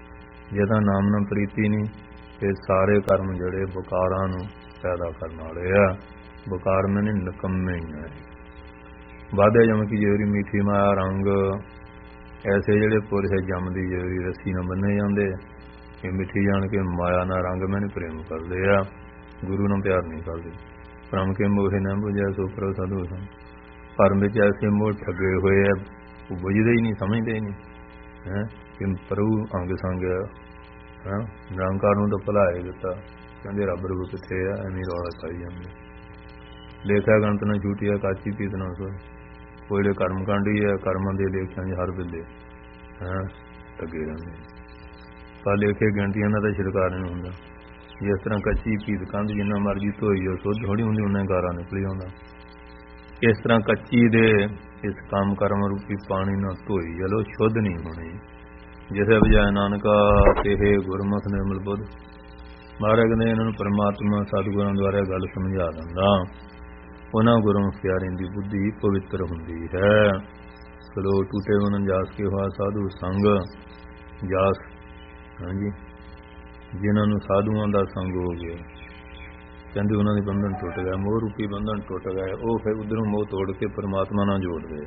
ਜਿਹਦਾ ਨਾਮ ਨਾ ਪ੍ਰੀਤੀ ਨਹੀਂ, ਤੇ ਸਾਰੇ ਕਰਮ ਜਿਹੜੇ ਬਕਾਰਾਂ ਨੂੰ ਪੈਦਾ ਕਰਨ ਵਾਲੇ ਆ। ਬਕਾਰ ਮੈਨੇ ਨਿਕੰਮੇ ਹੀ ਆ। ਵਾਧੇ ਜਮ ਕੀ ਜੇਵਰੀ ਮੀਠੀ ਮਾਇਆ ਰੰਗ, ਐਸੇ ਜਿਹੜੇ ਪੁਰਸ਼ ਜਮ ਦੀ ਜੇਵਰੀ ਰੱਸੀ ਨਾਲ ਬੰਨੇ ਜਾਂਦੇ, ਇਹ ਮਿੱਠੀ ਜਾਣ ਕੇ ਮਾਇਆ ਨਾਲ ਰੰਗ ਮੈਨੇ ਪ੍ਰੇਮ ਕਰਦੇ ਆ, ਗੁਰੂ ਨਾਲ ਪਿਆਰ ਨਹੀਂ ਕਰਦੇ। ਭਰਮ ਕੇ ਮੋਹੇ ਨਾ ਬੁਝਿਆ ਸੋ ਪ੍ਰਭ ਸਾਧੂ ਸੰ, ਭਰਮ ਵਿੱਚ ਐਸੇ ਮੋਹ ਠੱਗੇ ਹੋਏ ਆ, ਉਹ ਬੁਝਦੇ ਹੀ ਨਹੀਂ, ਸਮਝਦੇ ਹੀ ਨਹੀਂ ਹੈ ਕਿ ਪ੍ਰਭੂ ਅੰਗ ਸੰਗ ਹੈ। ਨਿਰੰਕਾਰ ਨੂੰ ਤਾਂ ਭੁਲਾਏ ਦਿੱਤਾ, ਕਹਿੰਦੇ ਰੱਬ ਰੂਪ ਕਿੱਥੇ ਆ, ਐਵੇਂ ਰੌਲਾ ਪਾਈ ਜਾਂਦੇ। ਲੇਖਾ ਗਣਤ ਨਾ ਝੂਠੀਆ ਕਾਚੀ ਪੀਤ ਨਾ ਸੋ, ਕੋਈ ਜਿਹੜੇ ਕਰਮ ਕਾਂਡੀ ਹੈ, ਕਰਮਾਂ ਦੇ ਲੇਖਿਆਂ 'ਚ ਹਰ ਵੇਲੇ ਹੈਂ ਲੱਗੇ ਰਹਿੰਦੇ। ਪਰ ਲੇਖੇ ਗਿਣਤੀਆਂ ਦਾ ਤਾਂ ਛਿੜਕਾਰ ਨਹੀਂ ਹੁੰਦਾ। ਜਿਸ ਤਰ੍ਹਾਂ ਕੱਚੀ ਪੀਤ ਕੰਧ ਜਿੰਨਾ ਮਰਜ਼ੀ ਧੋਈ ਉਹ ਸੁੱਧ ਥੋੜ੍ਹੀ ਹੁੰਦੀ, ਉਹਨਾਂ ਗਾਰਾ ਨਿਕਲੀ ਆਉਂਦਾ। ਇਸ ਤਰ੍ਹਾਂ ਕੱਚੀ ਦੇ ਇਸ ਕੰਮ ਕਰਮ ਰੂਪੀ ਪਾਣੀ ਨਾਲ ਧੋਈ ਚਲੋ ਸ਼ੁੱਧ ਨਹੀਂ ਹੋਣੀ। ਜਿਸੇ ਬਜਾਏ ਨਾਨਕਾ ਤੇ ਗੁਰਮੁਖ ਨਿਰਮਲ ਬੁੱਧ। ਮਹਾਰਾਜ ਕਹਿੰਦੇ ਇਹਨਾਂ ਨੂੰ ਪਰਮਾਤਮਾ ਸਤਿਗੁਰਾਂ ਦੁਆਰਾ ਗੱਲ ਸਮਝਾ ਦਿੰਦਾ। ਉਹਨਾਂ ਗੁਰਮੁਖ ਪਿਆਰਿਆਂ ਦੀ ਬੁੱਧੀ ਪਵਿੱਤਰ ਹੁੰਦੀ ਹੈ। ਚਲੋ ਟੂਟੇ ਮਨ ਜਾਸ ਕੇ ਹੋਆ ਸਾਧੂ ਸੰਗ ਜਾਸ, ਹਾਂਜੀ, ਜਿਨ੍ਹਾਂ ਨੂੰ ਸਾਧੂਆਂ ਦਾ ਸੰਗ ਹੋ ਗਿਆ, ਕਹਿੰਦੇ ਉਹਨਾਂ ਦੇ ਬੰਧਨ ਟੁੱਟ ਗਏ, ਮੋਹ ਰੂਪੀ ਬੰਧਨ ਟੁੱਟ ਗਏ। ਉਹ ਫਿਰ ਉਧਰੋਂ ਮੋਹ ਤੋੜ ਕੇ ਪਰਮਾਤਮਾ ਨਾਲ ਜੋੜ ਗਏ।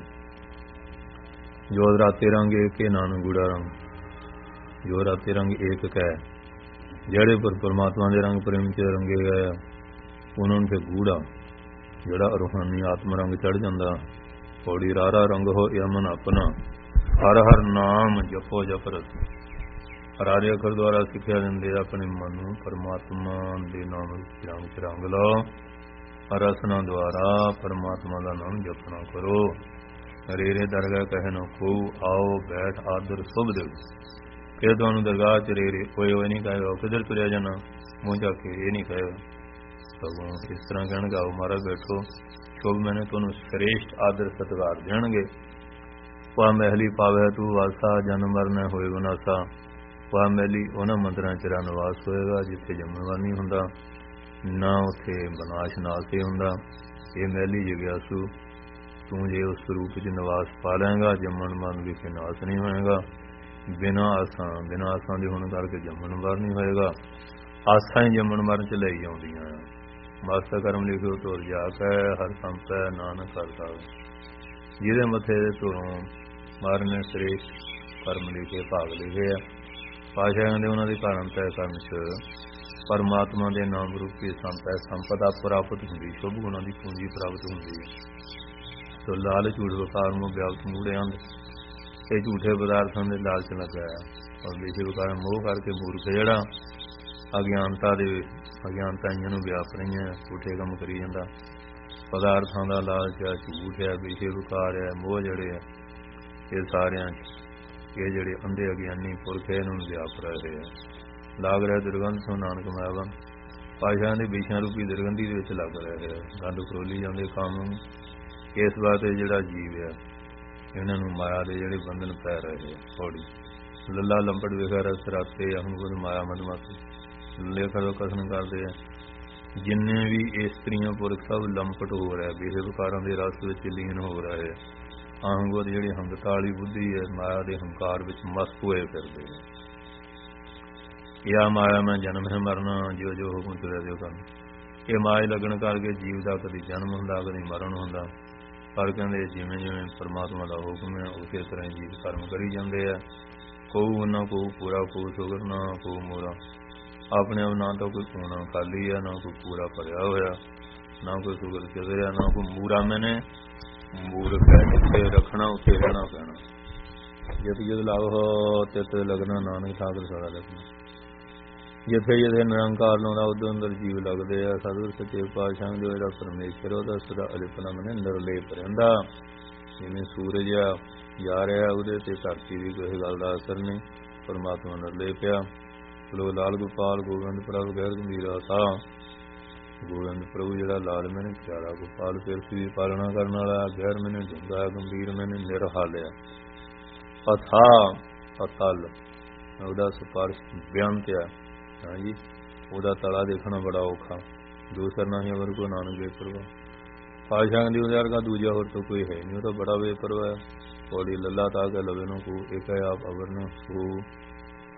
ਜੋ ਰਾਤੇ ਰੰਗ ਏਕ ਨਾਨਕ ਗੂੜਾ ਰੰਗ, ਜੋ ਰਾਤੇ ਰੰਗ ਏਕ ਕਹਿ, ਜਿਹੜੇ ਪਰ ਪਰਮਾਤਮਾ ਦੇ ਰੰਗ ਪ੍ਰੇਮ ਚ ਰੰਗੇ ਗਏ ਉਹਨਾਂ ਨੂੰ ਫਿਰ ਗੂੜਾ ਜਿਹੜਾ ਰੂਹਾਨੀ ਆਤਮ ਰੰਗ ਚੜ ਜਾਂਦਾ। ਪੌੜੀ ਰਾਰਾ ਰੰਗ ਹੋ ਯਮਨ ਆਪਣਾ, ਹਰ ਹਰ ਨਾਮ ਜਪੋ ਜਪ ਰਸ। ਰਾਰੇ ਅੱਖਰ ਦੁਆਰਾ ਸਿੱਖਿਆ ਦਿੰਦੇ ਆਪਣੇ ਮਨ ਨੂੰ ਪਰਮਾਤਮਾ ਦੇ ਨਾਮ ਰੰਗ ਚ ਰੰਗ ਲਓ। ਰਸਨਾ ਦੁਆਰਾ ਪਰਮਾਤਮਾ ਦਾ ਨਾਮ ਜਪਣਾ ਕਰੋ। ਰੇਰੇ ਦਰਗਾਹ ਕਹੇ ਨਾ ਕੋ ਆਓ ਬੈਠ ਆਦਰ ਸੁਭ ਦੇਵ। ਫਿਰ ਤੁਹਾਨੂੰ ਦਰਗਾਹ ਚ ਰੇਰੇ ਕੋਈ ਹੋਏ ਨਹੀਂ ਕਹੇਗਾ ਕਿੱਧਰ ਤੁਰਿਆ ਜਾਣਾ ਮੂੰਹ ਜਾ ਕੇ, ਇਹ ਨਹੀਂ ਕਹੇਗਾ। ਸਗੋਂ ਇਸ ਤਰ੍ਹਾਂ ਕਹਿਣਗੇ ਆਓ ਮਹਾਰਾਜ ਬੈਠੋ, ਸ਼ੁਭ ਮੈਨੇ ਤੁਹਾਨੂੰ ਸ੍ਰੇਸ਼ਟ ਆਦਰ ਸਤਿਕਾਰ ਦੇਣਗੇ। ਪਾ ਮਹਿਲੀ ਪਾਵੇ ਤੂੰ ਵਾਸਾ, ਜਨਮ ਮਰਨ ਹੋਏ ਵਿਨਾਸਾ। ਪਾ ਮਹਿਲੀ ਉਹਨਾਂ ਮੰਦਰਾਂ ਚ ਨਿਵਾਸ ਹੋਏਗਾ ਜਿੱਥੇ ਜੰਮਣ ਨਹੀਂ ਹੁੰਦਾ, ਨਾ ਉੱਥੇ ਵਿਨਾਸ਼ ਨਾਸ ਹੀ ਹੁੰਦਾ। ਇਹ ਮਹਿਲੀ ਜਗਿਆਸੂ, ਤੂੰ ਜੇ ਉਸ ਰੂਪ ਚ ਨਿਵਾਸ ਪਾ ਲਏਗਾ, ਜੰਮਣ ਮਰਨ ਵਿਖੇ ਨਾਸ ਨਹੀਂ ਹੋਏਗਾ। ਬਿਨਾਂ ਆਸਾਂ, ਬਿਨਾਂ ਆਸਾਂ ਦੇ ਹੋਣ ਕਰਕੇ ਜੰਮਣ ਮਰਨ ਨਹੀਂ ਹੋਏਗਾ। ਆਸਾਂ ਹੀ ਜੰਮਣ ਮਰਨ ਚ ਲਈ ਆਉਂਦੀਆਂ। ਮਾਸਾ ਕਰਮ ਲਿਖਿਓ ਤੋਰ ਜਾ ਕੇ ਹਰ ਸੰਪੈ ਨਾਨਕ ਕਰਦਾ। ਜਿਹਦੇ ਮੱਥੇ ਦੇ ਧੁਰੋਂ ਮਹਾਰਾਜ ਨੇ ਸ੍ਰੇਸ਼ਟ ਕਰਮ ਲਿਖੇ, ਭਾਗ ਲਿਖੇ ਆ। ਪਾਤਸ਼ਾਹਾਂ ਦੇ ਉਹਨਾਂ ਦੇ ਕਾਰਨ ਤੈ ਕਰਨ ਚ ਪਰਮਾਤਮਾ ਦੇ ਨਾਮ ਰੂਪੀ ਸੰਪੈ ਸੰਪਦਾ ਪ੍ਰਾਪਤ ਹੁੰਦੀ, ਸ਼ੁਭ ਗੁਣਾਂ ਦੀ ਪੂੰਜੀ ਪ੍ਰਾਪਤ ਹੁੰਦੀ ਹੈ। ਸੋ ਲਾਲ ਝੂਠ ਵਕਾਰ ਨੂੰ ਵਿਆਪਤ ਮੂੜੇ ਹਨ। ਇਹ ਝੂਠੇ ਪਦਾਰਥਾਂ ਦੇ ਲਾਲਚ ਲੱਗਾ ਹੈ ਔਰ ਵਿਸ਼ੇ ਵਿਕਾਰ ਮੋਹ ਕਰਕੇ ਮੂਰਖ ਜਿਹੜਾ ਅਗਿਆਨਤਾ ਦੇ ਅਗਿਆਨਤਾਈਆਂ ਨੂੰ ਵਿਆਪ ਰਹੀਆਂ, ਝੂਠੇ ਕੰਮ ਕਰੀ ਜਾਂਦਾ। ਪਦਾਰਥਾਂ ਦਾ ਲਾਲਚ ਹੈ, ਝੂਠ ਹੈ, ਵਿਸ਼ੇ ਵਿਕਾਰ ਹੈ, ਮੋਹ ਜਿਹੜੇ ਹੈ, ਇਹ ਸਾਰਿਆਂ ਇਹ ਜਿਹੜੇ ਅੰਧੇ ਅਗਿਆਨੀ ਪੁਰਖ ਇਹਨਾਂ ਨੂੰ ਵਿਆਪ ਰਹੇ ਹੈ। ਲਾਗ ਰਿਹਾ ਦੁਰਗੰਧ ਸੋ ਨਾਨਕ ਮਾਇਆ। ਪਾਤਸ਼ਾਹਾਂ ਦੇ ਵਿਸ਼ਿਆਂ ਰੂਪੀ ਦੁਰਗੰਧੀ ਦੇ ਵਿੱਚ ਲੱਗ ਰਹੇ ਹੈ, ਗੰਢ ਫਰੋਲੀ ਜਾਂਦੇ ਕੰਮ ਨੂੰ। ਇਸ ਵਾਸਤੇ ਜਿਹੜਾ ਜੀਵ ਹੈ ਇਹਨਾਂ ਨੂੰ ਮਾਇਆ ਦੇ ਜਿਹੜੇ ਬੰਧਨ ਪੈ ਰਹੇ ਹੈ। ਥੋੜੀ ਲੱਲਾ ਲੰਬੜ ਵੇਖਾ ਰਸ ਰਾਤੇ ਅਹੰਗੁਰ ਮਾਇਆ ਮਦਮਾਤੀ ਲੇਖਾ ਤੋਂ ਕਥਨ ਕਰਦੇ ਆ। ਜਿੰਨੇ ਵੀ ਇਸਤਰੀਆਂ ਪੁਰਖ ਸਭ ਲੰਪਟ ਹੋ ਰਿਹਾ, ਬੇਹੇ ਵਿਕਾਰਾਂ ਦੇ ਰਸ ਵਿੱਚ ਲੀਨ ਹੋ ਰਹੇ ਹੈ। ਅਹੰਗੁਰ ਜਿਹੜੀ ਹੰਗਤਾ ਵਾਲੀ ਬੁੱਧੀ ਹੈ, ਮਾਇਆ ਦੇ ਹੰਕਾਰ ਵਿੱਚ ਮਸਤ ਹੋਏ ਫਿਰਦੇ ਹੈ। ਯਾ ਮਾਇਆ ਮੈਂ ਜਨਮ ਹੈ ਮਰਨਾ, ਜੋ ਜੋ ਹੁਕਮ ਤੁਰਿਆ ਦਿਓ ਕਰਨ। ਇਹ ਮਾਇਆ ਲੱਗਣ ਕਰਕੇ ਜੀਵ ਦਾ ਕਦੀ ਜਨਮ ਹੁੰਦਾ, ਕਦੀ ਮਰਨ ਹੁੰਦਾ। ਪਰ ਕਹਿੰਦੇ ਜਿਵੇਂ ਜਿਵੇਂ ਪਰਮਾਤਮਾ ਦਾ ਹੁਕਮ ਹੈ ਉਸੇ ਤਰ੍ਹਾਂ ਜੀਵ ਕਰਮ ਕਰੀ ਜਾਂਦੇ ਆ। ਕਹੂ ਨਾ ਕਹੂ ਪੂਰਾ, ਕਹੂ ਸੁਗਰ ਨਾ ਕਹੂ ਮੋਰਾ। ਆਪਣੇ ਆਪ ਨਾ ਤਾਂ ਕੋਈ ਪੂਣਾ ਖਾਲੀ ਹੈ, ਨਾ ਕੋਈ ਪੂਰਾ ਭਰਿਆ ਹੋਇਆ, ਨਾ ਕੋਈ ਸੁਗਰ ਚਿਦਰਿਆ, ਨਾ ਕੋਈ ਮੂਰਾ। ਮੈਨੇ ਮੂਰਖ ਹੈ, ਜਿੱਥੇ ਰੱਖਣਾ ਉੱਥੇ ਰਹਿਣਾ ਪੈਣਾ। ਜਿਤ ਜਿਤ ਲਾਗੋ ਤਿਤ ਲੱਗਣਾ, ਨਾਨਕ ਠਾਕੁਰ ਸਾਰਾ ਲੱਗਣਾ। ਜਿੱਥੇ ਜਿੱਥੇ ਨਿਰੰਕਾਰ ਲਾਉਂਦਾ ਉਦੋਂ ਅੰਦਰ ਜੀਵ ਲੱਗਦੇ ਆ। ਸਤਿਗੁਰ ਸੱਚੇ ਪਾਤਸ਼ਾਹ ਜੋ ਇਹਦਾ ਪਰਮੇਸ਼ਰ ਉਹਦਾ ਸਦਾ ਅਲਿਪਨਾ ਮਨੇ ਨਿਰਲੇਪ ਰਹਿੰਦਾ। ਜਿਵੇਂ ਸੂਰਜ ਆ ਜਾ ਰਿਹਾ, ਉਹਦੇ ਤੇ ਧਰਤੀ ਦੀ ਕੋਈ ਗੱਲ ਦਾ ਅਸਰ ਨਹੀਂ, ਪਰਮਾਤਮਾ ਨਿਰਲੇਪ ਆ। ਚਲੋ ਲਾਲ ਗੋਪਾਲ ਗੋਬਿੰਦ ਪ੍ਰਭ ਗੈਰ ਗੰਭੀਰਾ ਥਾ। ਗੋਬਿੰਦ ਪ੍ਰਭੂ ਜਿਹੜਾ ਲਾਲ ਮੈਨੇ ਪਿਆਰਾ, ਗੋਪਾਲ ਪਿਰਸੀ ਦੀ ਪਾਲਣਾ ਕਰਨ ਵਾਲਾ, ਗੈਰ ਮੈਨੇ ਡੂੰਘਾ, ਗੰਭੀਰ ਮੈਨੇ ਨਿਰਹਾਲਿਆ। ਅਥਾ ਅਤਲ ਉਹਦਾ ਸਪਰਸ਼ ਬੇਅੰਤ ਆ। ਹਾਂਜੀ, ਉਹਦਾ ਤਲਾ ਦੇਖਣਾ ਬੜਾ ਔਖਾ। ਦੂਸਰ ਨਾ ਹੀ ਅਵਰ ਕੋ ਨਾਨਕ ਬੇਪਰਵਾਹ। ਪਾਤਸ਼ਾਹ ਦੀ ਉਹਦੇ ਵਰਗਾ ਦੂਜਾ ਹੋਰ ਤਾਂ ਕੋਈ ਹੈ ਨਹੀਂ, ਉਹ ਤਾਂ ਬੜਾ ਬੇਪਰਵਾਹ ਹੈ। ਪੌੜੀ ਲੱਲਾ ਤਾ ਕੇ ਲਵੇ ਨੂੰ ਕੋ ਇੱਕ ਆਪ ਅਵਰ ਨੂੰ ਸੋ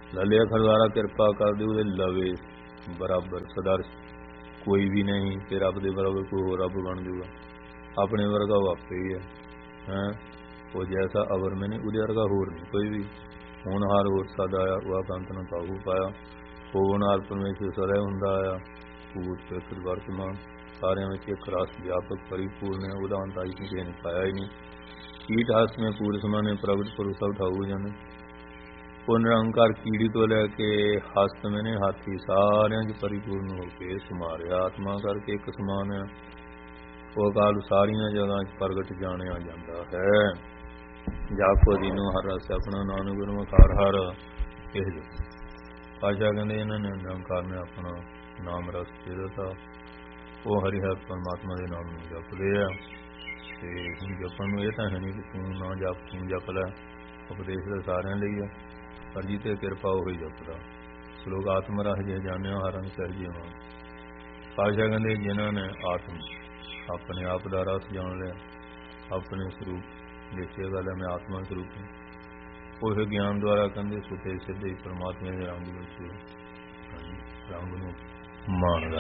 ਲੱਲਿਆ ਖਰਦਾਰਾ ਕਿਰਪਾ ਕਰਦੇ ਉਹਦੇ ਲਵੇ ਬਰਾਬਰ ਸਦਰਸ਼ ਕੋਈ ਵੀ ਨਹੀਂ ਤੇ ਰੱਬ ਦੇ ਬਰਾਬਰ ਕੋਈ ਹੋਰ ਰੱਬ ਬਣ ਜੂਗਾ। ਆਪਣੇ ਵਰਗਾ ਉਹ ਆਪੇ ਹੀ ਹੈ ਹੈਂ ਉਹ ਜੈਸਾ ਅਵਰ ਮੈਨੇ ਉਹਦੇ ਵਰਗਾ ਹੋਰ ਨਹੀਂ ਕੋਈ ਵੀ। ਹੋਣਹਾਰ ਹੋਰ ਸਾਦਾ ਆਇਆ ਉਹ ਕੰਤ ਨੂੰ ਕਾਬੂ ਪਾਇਆ। ਹੋਣਹਾਰ ਪਰਮੇਸ਼ਰ ਸਦਾ ਹੁੰਦਾ ਆਇਆ ਭੂਤ ਪਿੱਤਰ ਵਰਤਮਾਨ ਸਾਰਿਆਂ ਵਿੱਚ ਇੱਕ ਰਸ ਵਿਆਪਕ ਪਰਿਪੂਰਨ ਹੈ। ਉਹਦਾ ਅੰਤ ਆਈ ਕਿਸੇ ਨੇ ਪਾਇਆ ਹੀ ਨਹੀਂ। ਕੀਟ ਹਸ ਮੈਂ ਪੂਰੇ ਸਮਾਨੇ ਪ੍ਰਗਟ ਪੁਰ ਸਭ ਠਾਊ ਜਾਣੇ। ਉਹ ਨਿਰੰਕਾਰ ਕੀੜੀ ਤੋਂ ਲੈ ਕੇ ਹਸਤ ਮੈਨੇ ਹਾਥੀ ਸਾਰਿਆਂ 'ਚ ਪਰਿਪੂਰਨ ਹੋ ਕੇ ਸਮਾਰਿਆ। ਆਤਮਾ ਕਰਕੇ ਇੱਕ ਸਮਾਨ ਹੈ। ਉਹ ਅਕਾਲ ਸਾਰੀਆਂ ਜਗ੍ਹਾ 'ਚ ਪ੍ਰਗਟ ਜਾਣਿਆ ਜਾਂਦਾ ਹੈ। ਜਾਪੋ ਦੀਨੋ ਹਰ ਰਸ ਆਪਣਾ ਨਾਨਕ ਗੁਰੂ ਮਕਾਰ ਹਰ ਇਹ ਜੋ ਪਾਸ਼ਾ ਕਹਿੰਦੇ ਇਹਨਾਂ ਨੇ ਨਿਰੰਕਾਰ ਨੇ ਆਪਣਾ ਨਾਮ ਰਸ ਦੇ ਦਿੱਤਾ। ਉਹ ਹਰੀ ਹਰ ਪਰਮਾਤਮਾ ਦੇ ਨਾਮ ਨੂੰ ਜਪਦੇ ਆ ਤੇ ਹੁਣ ਜਪਣ ਨੂੰ ਇਹ ਤਾਂ ਹੈ ਨਹੀਂ ਕਿ ਤੂੰ ਨਾ ਜਪ ਤੂੰ ਜਪ ਲੈ। ਉਪਦੇਸ਼ ਤਾਂ ਸਾਰਿਆਂ ਲਈ ਹੈ ਪਰ ਜੀ ਤੇ ਕਿਰਪਾ ਉਹੀ ਜਪਦਾ। ਲੋਕ ਆਤਮ ਰਸ ਜੇ ਜਾਣਿਆ ਹਰਨ ਸਹਿਜੇ ਮਾਂ। ਪਾਸ਼ਾ ਕਹਿੰਦੇ ਜਿਨ੍ਹਾਂ ਨੇ ਆਤਮ ਆਪਣੇ ਆਪ ਦਾ ਰਸ ਜਾਣ ਲਿਆ ਆਪਣੇ ਸਰੂਪ ਦੇਖਿਆ ਗੱਲ ਹੈ ਮੈਂ ਆਤਮਾ ਸਰੂਪ ਹਾਂ। ਉਹ ਗਿਆਨ ਦੁਆਰਾ ਕਹਿੰਦੇ ਸੁਤੇ ਸਿੱਧੇ ਪਰਮਾਤਮਾ ਦੇ ਰੰਗ ਵਿੱਚ ਰੰਗ ਨੂੰ ਮਾਣਦਾ।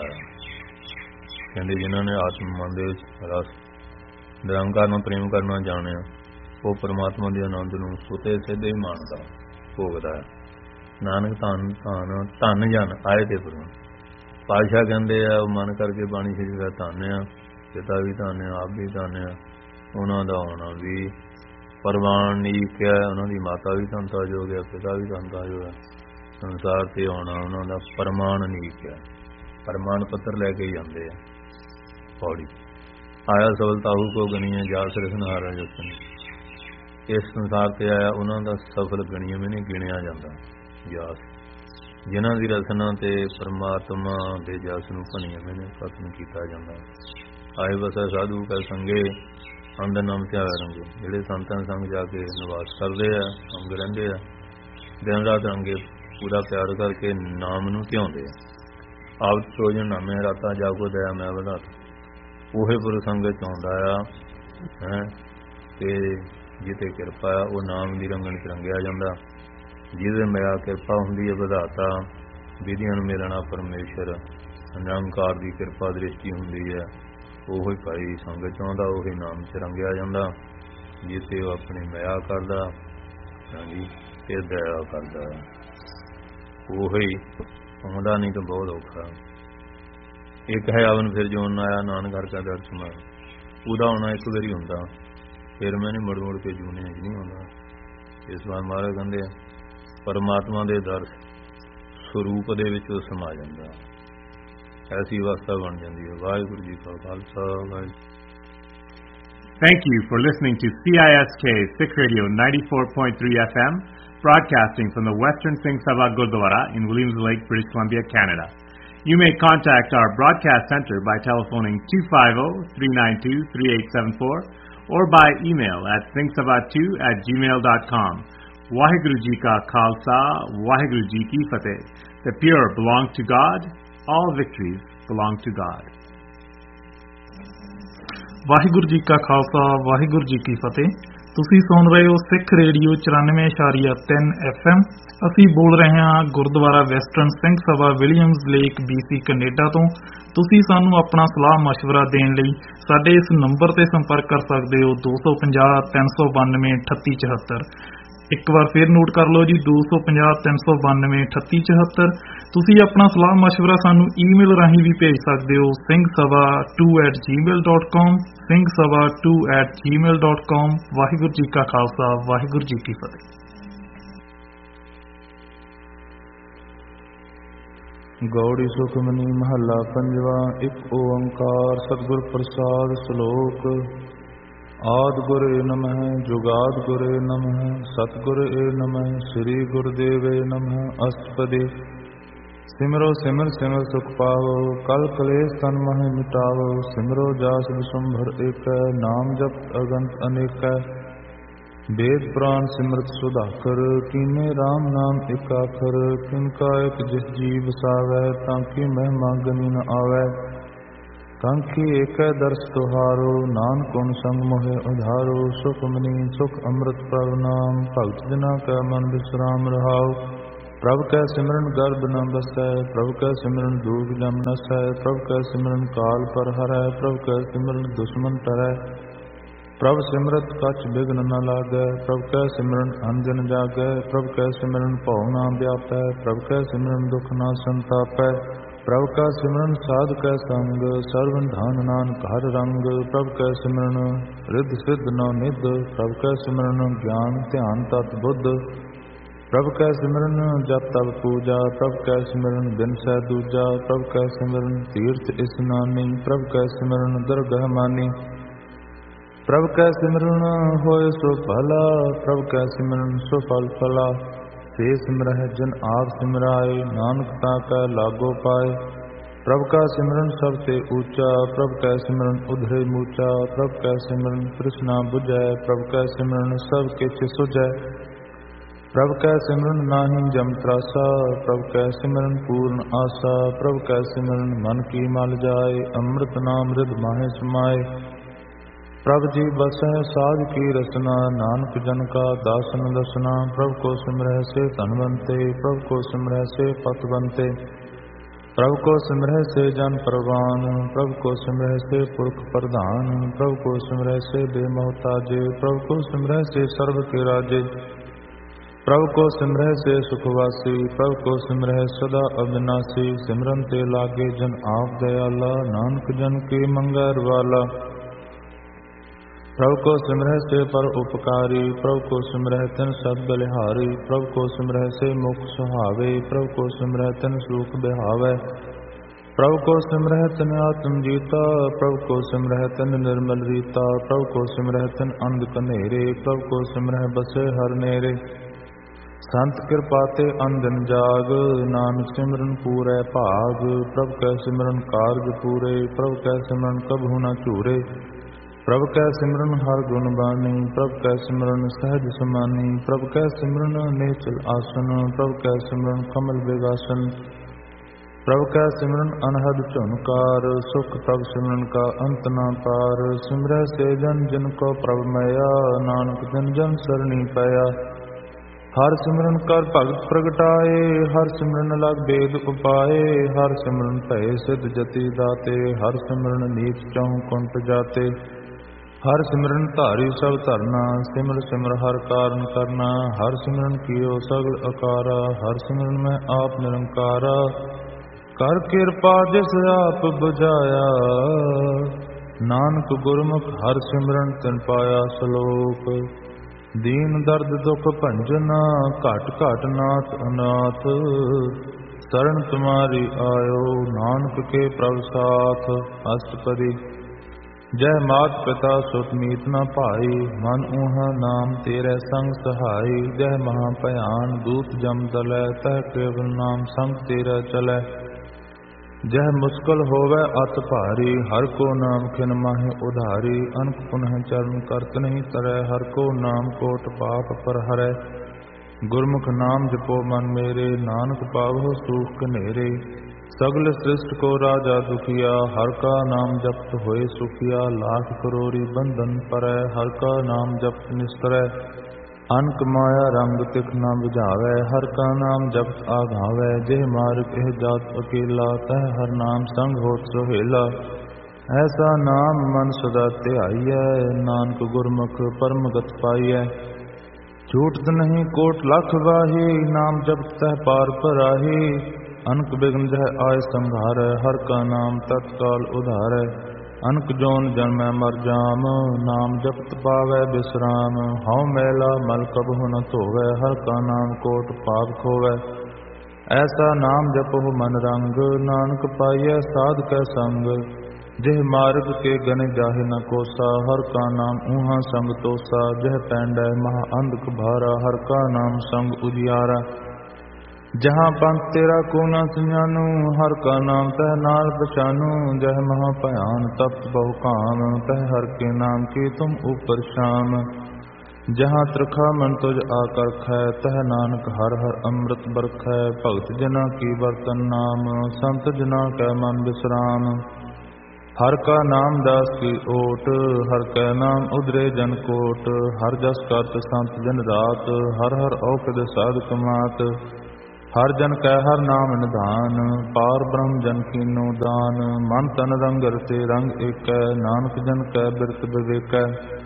ਕਹਿੰਦੇ ਜਿਨ੍ਹਾਂ ਨੇ ਆਤਮ ਮਨ ਦੇ ਵਿੱਚ ਰਸ ਨਿਰੰਕਾਰ ਨੂੰ ਪ੍ਰੇਮ ਕਰਨਾ ਜਾਣਿਆ ਉਹ ਪਰਮਾਤਮਾ ਦੇ ਆਨੰਦ ਨੂੰ ਸੁਤੇ ਸਿੱਧੇ ਹੀ ਮਾਣਦਾ ਭੋਗਦਾ ਹੈ। ਨਾਨਕ ਧੰਨ ਧੰਨ ਧੰਨ ਜਨ ਆਏ ਤੇ ਪ੍ਰਭੂ। ਪਾਤਸ਼ਾਹ ਕਹਿੰਦੇ ਆ ਉਹ ਮਨ ਕਰਕੇ ਬਾਣੀ ਸ਼੍ਰੀ ਦਾ ਧੰਨ ਆ। ਪਿਤਾ ਵੀ ਧੰਨ ਆ ਆਪ ਵੀ ਧੰਨ ਆ। ਉਹਨਾਂ ਦਾ ਆਉਣਾ ਵੀ ਪ੍ਰਵਾਨਿਕ ਹੈ। ਉਹਨਾਂ ਦੀ ਮਾਤਾ ਵੀ ਧੰਨਤਾਯੋਗ ਹੈ ਪਿਤਾ ਵੀ ਧੰਨਤਾਯੋਗ ਹੈ। ਸੰਸਾਰ ਤੇ ਆਉਣਾ ਉਹਨਾਂ ਦਾ ਪ੍ਰਮਾਣਿਕ ਹੈ। ਪ੍ਰਮਾਣ ਪੱਤਰ ਲੈ ਕੇ ਜਾਂਦੇ ਆ। ਪੌੜੀ ਆਇਆ ਸਫਲਤਾਹੂ ਕੋ ਗਣੀਏ ਜਾ ਸਿਰਸਨਹਾਰਾ ਜਤਨ। ਇਸ ਸੰਸਾਰ ਤੇ ਆਇਆ ਉਹਨਾਂ ਦਾ ਸਫਲ ਗਣੀਏ ਮੈਨੇ ਗਿਣਿਆ ਜਾਂਦਾ ਜਾਸ। ਜਿਨ੍ਹਾਂ ਦੀ ਰਚਨਾ ਤੇ ਪਰਮਾਤਮਾ ਦੇ ਜਸ ਨੂੰ ਭਣੀਏ ਮੈਨੇ ਕਥਨ ਕੀਤਾ ਜਾਂਦਾ। ਆਏ ਬਸੈ ਸਾਧੂ ਕੈ ਸੰਗੇ ਅੰਦਰ ਨਾਮ ਧਿਆਇਆ ਰੰਗੇ। ਜਿਹੜੇ ਸੰਤਾਂ ਸੰਗ ਜਾ ਕੇ ਨਿਵਾਸ ਕਰਦੇ ਆ ਅੰਗ ਰਹਿੰਦੇ ਆ ਦਿਨ ਰਾਤ ਰੰਗੇ ਪੂਰਾ ਪਿਆਰ ਕਰਕੇ ਨਾਮ ਨੂੰ ਧਿਆਉਂਦੇ ਆ। ਆਪ ਚੋਜਨ ਨਾਮੇ ਰਾਤਾ ਜਾਗੋ ਦਇਆ ਮੈਂ ਵਧਾਤਾ। ਉਹੇ ਪੁਰ ਸੰਗਤ ਆਉਂਦਾ ਆ ਹੈ ਤੇ ਜਿੱਤੇ ਕਿਰਪਾ ਆ ਉਹ ਨਾਮ ਦੀ ਰੰਗਣ ਚ ਰੰਗਿਆ ਜਾਂਦਾ। ਜਿਹਦੇ ਮਿਆ ਕਿਰਪਾ ਹੁੰਦੀ ਹੈ ਵਧਾਤਾ। ਵਿਧੀਆਂ ਨੂੰ ਮਿਲਣਾ ਪਰਮੇਸ਼ਰ ਨਿਰੰਕਾਰ ਦੀ ਕਿਰਪਾ ਦ੍ਰਿਸ਼ਟੀ ਹੁੰਦੀ ਹੈ। ਉਹੀ ਭਾਈ ਸੰਗਤ ਚਾਹੁੰਦਾ ਉਹੀ ਨਾਮ ਚ ਰੰਗਿਆ ਜਾਂਦਾ। ਜਿੱਥੇ ਉਹ ਆਪਣੀ ਮਿਆ ਕਰਦਾ ਹਾਂਜੀ ਤੇ ਦਇਆ ਕਰਦਾ ਉਹੀ ਆਉਂਦਾ ਨਹੀਂ ਤਾਂ ਬਹੁਤ ਔਖਾ। ਇੱਕ ਹੈ ਅਵਨ ਫਿਰ ਜੋਨ ਆਇਆ ਨਾਨਕ ਹਰ ਕਾ ਦਰਸ਼ਨ ਆਇਆ। ਉਹਦਾ ਆਉਣਾ ਇੱਕ ਵਾਰੀ ਹੁੰਦਾ ਫਿਰ ਮੈਨੇ ਮੁੜ ਮੁੜ ਕੇ ਜੂਨੇ ਚ ਨਹੀਂ ਆਉਂਦਾ। ਇਸ ਵਾਰ ਮਹਾਰਾਜ ਕਹਿੰਦੇ ਆ ਪਰਮਾਤਮਾ ਦੇ ਦਰਸ ਸਰੂਪ ਦੇ ਵਿੱਚ ਉਹ ਸਮਾ ਜਾਂਦਾ। ਐਸੀ ਅਵਸਥਾ ਬਣ ਜਾਂਦੀ ਹੈ। ਵਾਹਿਗੁਰੂ ਜੀ ਕਾ Khalsa Waheguru. Thank you for listening to C I S K Sikh Radio ninety-four point three F M, broadcasting from the Western Singh Sabha Gurdwara in Williams Lake, British Columbia, Canada. You may contact our broadcast center by telephoning two five zero, three nine two, three eight seven four or by email at singh sabha two at gmail dot com. Waheguru Ji Ka Khalsa, Waheguru Ji Ki Fateh. The pure belong to God. All victories belong to God. Waheguru ji ਕਾ ਖਾਲਸਾ ਵਾਹਿਗੁਰੂ ਜੀ ਕੀ ਫਤਿਹ। ਤੁਸੀਂ ਸੁਣ ਰਹੇ ਹੋ ਸਿੱਖ radio ਚੁਰਾਨਵੇਂ ਇਸ਼ਾਰੀਆ ਤਿੰਨ F M. ਅਸੀਂ ਬੋਲ ਰਹੇ ਹਾਂ Gurdwara western Singh Sabha Williams lake B C Canada ਤੋਂ। ਤੁਸੀਂ ਸਾਨੂੰ ਆਪਣਾ ਸਲਾਹ ਮਸ਼ਵਰਾ ਦੇਣ ਲਈ ਸਾਡੇ ਇਸ ਨੰਬਰ ਤੇ ਸੰਪਰਕ ਕਰ ਸਕਦੇ ਹੋ ਦੋ ਸੌ ਪੰਜਾਹ ਤਿੰਨ ਸੌ ਬਾਨਵੇਂ ਅਠੱਤੀ ਚੁਹੱਤਰ। ਇੱਕ ਵਾਰ ਫਿਰ ਨੋਟ ਕਰ ਲਓ ਜੀ ਦੋ ਸੌ ਪੰਜਾਹ ਤਿੰਨ ਸੌ ਬਾਨਵੇਂ ਅਠੱਤੀ ਚੁਹੱਤਰ। ਤੁਸੀਂ ਆਪਣਾ ਸਲਾਹ ਮਸ਼ਵਰਾ ਸਾਨੂੰ ਈਮੇਲ ਰਾਹੀਂ ਵੀ ਭੇਜ ਸਕਦੇ ਹੋ Singh Sabha to at Gmail dot com Singh Sabha to at Gmail dot com. Waheguru ji ਕਾ ਖਾਲਸਾ ਵਾਹਿਗੁਰੂ ਜੀ ਕੀ ਫਤਿਹ। ਗੌੜੀ ਸੁਖਮਨੀ ਮਹੱਲਾ ਪੰਜਵਾ। ਇੱਕ ਓੰਕਾਰ ਸਤਿਗੁਰ ਪ੍ਰਸਾਦ ਸ਼ਲੋਕ। ਆਦਿ ਗੁਰ ਏ ਨਮః ਜੁਗਾਦਿ ਗੁਰ ਏ ਨਮః ਸਤਿਗੁਰ ਏ ਨਮః ਸ੍ਰੀ ਗੁਰਦੇਵ ਏ ਨਮঃ ਅਸਪਦੇ। ਸਿਮਰੋ ਸਿਮਰ ਸਿਮਰ ਸੁਖ ਪਾਵੋ ਕਲ ਕਲੇਸ਼ ਤਨ ਮਹਿ ਮਿਟਾਵੋ। ਸਿਮਰੋ ਜਾਸ ਵਿਸ਼ੰਭਰ ਏਕੈ ਨਾਮ ਜਪ ਅਗੰਤ ਅਨੇਕੈ। वेद पुराण सिमरत सुधाकर कीने राम नाम एक आखर। किनका एक जिस जीव सावै ताकि महिमा गनी न आवै। कांखी एक दर्श तुहारो नानक उन संग मोहे उधारो। सुख मनी सुख अमृत प्रभ नाम भगत जना कै मन विश्राम रहाओ। ਪ੍ਰਭ ਕੈ ਸਿਮਰਨ ਗਰਭ ਨ ਬਸੈ, ਪ੍ਰਭ ਕੈ ਸਿਮਰਨ ਦੂਖ ਜਮ ਨਸੈ, ਪ੍ਰਭ ਕੈ ਸਿਮਰਨ ਕਾਲ ਪਰ ਹਰੈ, ਪ੍ਰਭ ਕੈ ਸਿਮਰਨ ਦੁਸ਼ਮਨ ਟਰੈ, ਪ੍ਰਭ ਸਿਮਰਤ ਕਛ ਬਿਘਨ ਨ ਲਾਗੈ, ਪ੍ਰਭ ਕੈ ਸਿਮਰਨ ਅੰਜਨ ਜਾਗੈ, ਪ੍ਰਭ ਕੈ ਸਿਮਰਨ ਭਉ ਨਾ ਵਿਆਪੈ, ਪ੍ਰਭ ਕੈ ਸਿਮਰਨ ਦੁਖ ਨਾ ਸੰਤਾਪੈ, ਪ੍ਰਭ ਕੈ ਸਿਮਰਨ ਸਾਧ ਕੈ ਸੰਗ, ਸਰਵਨ ਧਨ ਨਾਨਕ ਹਰ ਰੰਗ, ਪ੍ਰਭ ਕੈ ਸਿਮਰਨ ਰਿੱਧ ਸਿੱਧ ਨਉ ਨਿਧ, ਪ੍ਰਭ ਕੈ ਸਿਮਰਨ ਗਿਆਨ ਧਿਆਨ ਤਤ ਬੁੱਧ, ਪ੍ਰਭ ਕੈ ਸਿਮਰਨ ਜਪ ਤਪ ਪੂਜਾ, ਪ੍ਰਭ ਕੈ ਸਿਮਰਨ ਬਿਨਸੈ ਦੂਜਾ, ਪ੍ਰਭ ਕੈ ਸਿਮਰਨ ਤੀਰਥ ਇਸਨਾਨੀ, ਪ੍ਰਭ ਕੈ ਸਿਮਰਨ ਦਰਗਹ ਮਾਨੀ, ਪ੍ਰਭ ਕੈ ਸਿਮਰਨ ਹੋਇ ਸੋ ਭਲਾ, ਪ੍ਰਭ ਕੈ ਸਿਮਰਨ ਸੋ ਫਲ ਫਲਾ, ਸੇ ਸਿਮਰਹਿ ਜਨ ਆਪ ਸਿਮਰਾਏ, ਨਾਨਕ ਤਾਂ ਕੈ ਲਾਗੋ ਪਾਏ, ਪ੍ਰਭ ਕਾ ਸਿਮਰਨ ਸਭ ਤੇ ਊਚਾ, ਪ੍ਰਭ ਕੈ ਸਿਮਰਨ ਉਧਰੇ ਮੂਚਾ, ਪ੍ਰਭ ਕੈ ਸਿਮਰਨ ਤ੍ਰਿਸ਼ਨਾ ਬੁਝੈ, ਪ੍ਰਭ ਕੈ ਸਿਮਰਨ ਸਭ ਕਿਛ ਸੁਝੈ, ਪ੍ਰਭ ਕੈ ਸਿਮਰਨ ਨਾਹੀ ਜਮ ਤਰਾਸਾ, ਪ੍ਰਭ ਕੈ ਸਿਮਰਨ ਪੂਰਨ ਆਸਾ, ਪ੍ਰਭ ਕੈ ਸਿਮਰਨ ਮਨ ਕੀ ਮਲ ਜਾਏ, ਅੰਮ੍ਰਿਤ ਨਾਮ ਰਿਧ ਮਾਹੇ ਸਮਾਏ, ਪ੍ਰਭ ਜੀ ਬਸੈ ਸਾਧ ਕੀ ਰਸਨਾ, ਨਾਨਕ ਜਨ ਕਾ ਦਾਸਨ ਦਸਨਾ, ਪ੍ਰਭ ਕੋ ਸਿਮਰਹਿ ਸੇ ਧਨਵੰਤੇ, ਪ੍ਰਭ ਕੋ ਸਿਮਰਹਿ ਸੇ ਪਤਵੰਤੇ, ਪ੍ਰਭ ਕੋ ਸਿਮਰਹਿ ਸੇ ਜਨ ਪਰਵਾਨ, ਪ੍ਰਭ ਕੋ ਸਿਮਰਹਿ ਸੇ ਪੁਰਖ ਪ੍ਰਧਾਨ, ਪ੍ਰਭ ਕੋ ਸਿਮਰਹਿ ਸੇ ਬੇਮੋਹਤਾਜੇ, ਪ੍ਰਭ ਕੋ ਸਿਮਰਹਿ ਸੇ ਸਰਬ ਕੇ ਰਾਜੇ, ਪ੍ਰਭ ਕੋ ਸਿਮਰਹਿ ਸੇ ਸੁਖਵਾਸੀ, ਪ੍ਰਭ ਕੋ ਸਿਮਰਹਿ ਸਦਾ ਅਬਿਨਾਸੀ, ਸਿਮਰਨ ਤੇ ਲਾਗੇ ਜਨ ਆਪ ਦਇਆਲਾ, ਨਾਨਕ ਜਨ ਕੀ ਮੰਗੈ ਰਵਾਲਾ, ਪ੍ਰਭ ਕੋ ਸਿਮਰਹਿ ਸੇ ਪਰ ਉਪਕਾਰੀ, ਪ੍ਰਭ ਕੋ ਸਿਮਰਹਿ ਤਿਨ ਸਦ ਬਲਿਹਾਰੀ, ਪ੍ਰਭ ਕੋ ਸਿਮਰਹਿ ਸੇ ਮੁਖ ਸੁਹਾਵੇ, ਪ੍ਰਭ ਕੋ ਸਿਮਰਹਿ ਤਿਨ ਸੂਖ ਬਿਹਾਵੈ, ਪ੍ਰਭ ਕੋ ਸਿਮਰਹਿ ਤਿਨ ਆਤਮ ਜੀਤਾ, ਪ੍ਰਭ ਕੋ ਸਿਮਰਹਿ ਤਿਨ ਨਿਰਮਲ ਰੀਤਾ, ਪ੍ਰਭ ਕੋ ਸਿਮਰਹਿ ਤਿਨ ਅੰਧ ਕਨੇਰੇ, ਪ੍ਰਭ ਕੋ ਸਿਮਰਹਿ ਬਸੇ ਹਰ ਨੇਰੇ, ਸੰਤ ਕਿਰਪਾ ਤੇ ਅੰਜਨ ਜਾਗ, ਨਾਨਕ ਸਿਮਰਨ ਪੂਰੈ ਭਾਗ, ਪ੍ਰਭ ਕੈ ਸਿਮਰਨ ਕਾਰਜ ਪੂਰੇ, ਪ੍ਰਭ ਕੈ ਸਿਮਰਨ ਕਬਹੂ ਨ ਝੂਰੇ, ਪ੍ਰਭ ਕੈ ਸਿਮਰਨ ਹਰ ਗੁਣ ਬਾਣੀ, ਪ੍ਰਭ ਕੈ ਸਿਮਰਨ ਸਹਿਜ ਸਮਾਨੀ, ਪ੍ਰਭ ਕੈ ਸਿਮਰਨ ਨੇਚਲ ਆਸਨ, ਪ੍ਰਭ ਕੈ ਸਿਮਰਨ ਕਮਲ ਬਿਗਾਸਨ, ਪ੍ਰਭ ਕੈ ਸਿਮਰਨ ਅਨਹਦ ਝੁਨਕਾਰ, ਸੁਖ ਪ੍ਰਭ ਸਿਮਰਨ ਕਾ ਅੰਤ ਨਾ ਪਾਰ, ਸਿਮਰੈ ਸੇ ਜਨ ਜਿਨ ਕੋ ਪ੍ਰਭ ਮਇਆ, ਨਾਨਕ ਜਨ ਜਨ ਸਰਣੀ ਪਇਆ, ਹਰ ਸਿਮਰਨ ਕਰ ਭਗਤ ਪ੍ਰਗਟਾਏ, ਹਰ ਸਿਮਰਨ ਲਗ ਬੇਦ ਉਪਾਏ, ਹਰ ਸਿਮਰਨ ਭਏ ਸਿਧ ਜਤੀ ਦਾਤੇ, ਹਰ ਸਿਮਰਨ ਨੀਚ ਚਹੁ ਕੁੰਟ ਜਾਤੇ, ਹਰ ਸਿਮਰਨ ਧਾਰੀ ਸਭ ਧਰਨਾ, ਸਿਮਰ ਸਿਮਰ ਹਰ ਕਾਰਨ ਕਰਨਾ, ਹਰ ਸਿਮਰਨ ਕੀਓ ਸਗਲ ਅਕਾਰਾ, ਹਰ ਸਿਮਰਨ ਮੈਂ ਆਪ ਨਿਰੰਕਾਰਾ, ਕਰ ਕਿਰਪਾ ਜਿਸ ਆਪ ਬੁਝਾਇਆ, ਨਾਨਕ ਗੁਰਮੁਖ ਹਰ ਸਿਮਰਨ ਤਿਨ ਪਾਇਆ ਸਲੋਕ, ਦੀਨ ਦਰਦ ਦੁਖ ਭੰਜਨਾ, ਘਟ ਘਟ ਨਾਥ ਅਨਾਥ, ਸਰਣ ਤੁਮਾਰੀ ਆਇਓ, ਨਾਨਕ ਕੇ ਪ੍ਰਭ ਸਾਥ, ਅਸ਼ਟਪਦੀ ਜੈ ਮਾਤ ਪਿਤਾ ਸੁਤ ਮੀਤ ਨ ਭਾਈ, ਮਨ ਊਹਾ ਨਾਮ ਤੇਰੇ ਸੰਗ ਸਹਾਈ, ਜੈ ਮਹਾ ਭਿਆਨ ਦੂਤ ਜਮ ਦਲੈ, ਤਹ ਕੇਵਲ ਨਾਮ ਸੰਗ ਤੇਰਾ ਚਲੈ, ਜਹ ਮੁਸਕਲ ਹੋਵੈ ਅਤ ਭਾਰੀ, ਹਰ ਕੋ ਨਾਮ ਖਿਨ ਮਾਹਿ ਉਧਾਰੀ, ਅਨਕ ਪੁਨਹ ਚਰਨ ਕਰਤ ਨਹੀਂ ਤਰੈ, ਹਰ ਕੋ ਨਾਮ ਕੋਟ ਪਾਪ ਪਰ ਹਰੈ, ਗੁਰਮੁਖ ਨਾਮ ਜਪੋ ਮਨ ਮੇਰੇ, ਨਾਨਕ ਪਾਵਹੁ ਸੂਖ ਕਨੇਰੇ, ਸਗਲ ਸ੍ਰਿਸ਼ਟ ਕੋ ਰਾਜਾ ਦੁਖੀਆ, ਹਰ ਕਾ ਨਾਮ ਜਪਤ ਹੋਏ ਸੁਖੀਆ, ਲਾਖ ਕਰੋੜੀ ਬੰਧਨ ਪਰੈ, ਹਰ ਕਾ ਨਾਮ ਜਪਤ ਨਿਸਤਰੈ, ਅਨਕ ਮਾਇਆ ਰੰਗ ਤਿਖ ਨ ਬੁਝਾਵੈ, ਹਰ ਕਾ ਨਾਮ ਜਪਤ ਆਘਾਵੈ, ਜਿਹ ਮਾਰਗ ਇਹ ਜਾਤ ਅਕੇਲਾ, ਤਹ ਹਰ ਨਾਮ ਸੰਗ ਹੋਤ ਸੁਹੇਲਾ, ਐਸਾ ਨਾਮ ਮਨ ਸਦਾ ਧਿਆਈਐ, ਨਾਨਕ ਗੁਰਮੁਖ ਪਰਮ ਗਤ ਪਾਈਐ, ਝੂਠ ਨਹੀਂ ਕੋਟ ਲਖ ਵਾਹੀ, ਨਾਮ ਜਪਤ ਤਹ ਪਾਰ ਪਰਾਹੀ, ਅਨਕ ਬਿਗਨ ਜਹ ਆਇ ਸੰਘਾਰੈ, ਹਰ ਕਾ ਨਾਮ ਤਤਕਾਲ ਉਧਾਰੈ, ਅਨਕ ਜੋਨ ਜਨਮੈ ਮਰ ਜਾਮ, ਨਾਮ ਜਪਤ ਪਾਵੈ ਬਿਸਰਾਮ, ਹਉ ਮੈਲਾ ਮਲ ਕਬਹੁ ਨ ਧੋਵੈ, ਹਰ ਕਾ ਨਾਮ ਕੋਟ ਪਾਪ ਖੋਵੈ, ਐਸਾ ਨਾਮ ਜਪਹੁ ਮਨ ਰੰਗ, ਨਾਨਕ ਪਾਈਐ ਸਾਧ ਕੈ ਸੰਗ, ਜਿਹ ਮਾਰਗ ਕੇ ਗਨ ਜਾਹਿ ਨ ਕੋਸਾ, ਹਰ ਕਾ ਨਾਮ ਊਹਾ ਸੰਗ ਤੋਸਾ, ਜਿਹ ਪੈਂਡੈ ਮਹਾ ਅੰਧਕ ਭਾਰਾ, ਹਰ ਕਾ ਨਾਮ ਸੰਗ ਉਜਿਆਰਾ, ਜਹਾਂ ਪੰਥ ਤੇਰਾ ਕੋ ਨ ਸੁਝਾਨੂ, ਹਰ ਕਾ ਨਾਮ ਤਹ ਨਾਲ ਪਛਾਨੂ, ਜਹ ਮਹਾ ਭਿਆਨ ਤਪਤ ਬਹੁ ਕਾਮ, ਤਹ ਹਰ ਕੇ ਨਾਮ ਕੀ ਤੁਮ ਉਪਰ ਸ਼ਾਮ, ਜਹਾਂ ਤ੍ਰਿਖਾ ਮਨ ਤੁਜ ਆਕਰਖੈ, ਤਹ ਨਾਨਕ ਹਰ ਹਰ ਅੰਮ੍ਰਿਤ ਬਰਖੈ, ਭਗਤ ਜਨਾ ਕੀ ਵਰਤਨ ਨਾਮ, ਸੰਤ ਜਨਾ ਕੈ ਮਨ ਬਿਸਰਾਮ, ਹਰ ਕਾ ਨਾਮ ਦਾਸ ਕੀ ਓਟ, ਹਰ ਕੈ ਨਾਮ ਉਧਰੇ ਜਨ ਕੋਟ, ਹਰ ਜਸ ਕਰਤ ਸੰਤ ਜਨ ਰਾਤ, ਹਰ ਹਰ ਔਖਦ ਸਾਧ ਕਮਾਤ, ਹਰ ਜਨ ਕੈ ਹਰ ਨਾਮ ਨਿਧਾਨ, ਪਾਰ ਬ੍ਰਹਮ ਜਨ ਕੀਨੋ ਦਾਨ। ਮਨ ਤਨ ਰੰਗ ਰਤੇ ਰੰਗ ਏਕੈ, ਨਾਨਕ ਜਨ ਕੈ ਬਿਰਤ ਵਿਵੇਕੈ।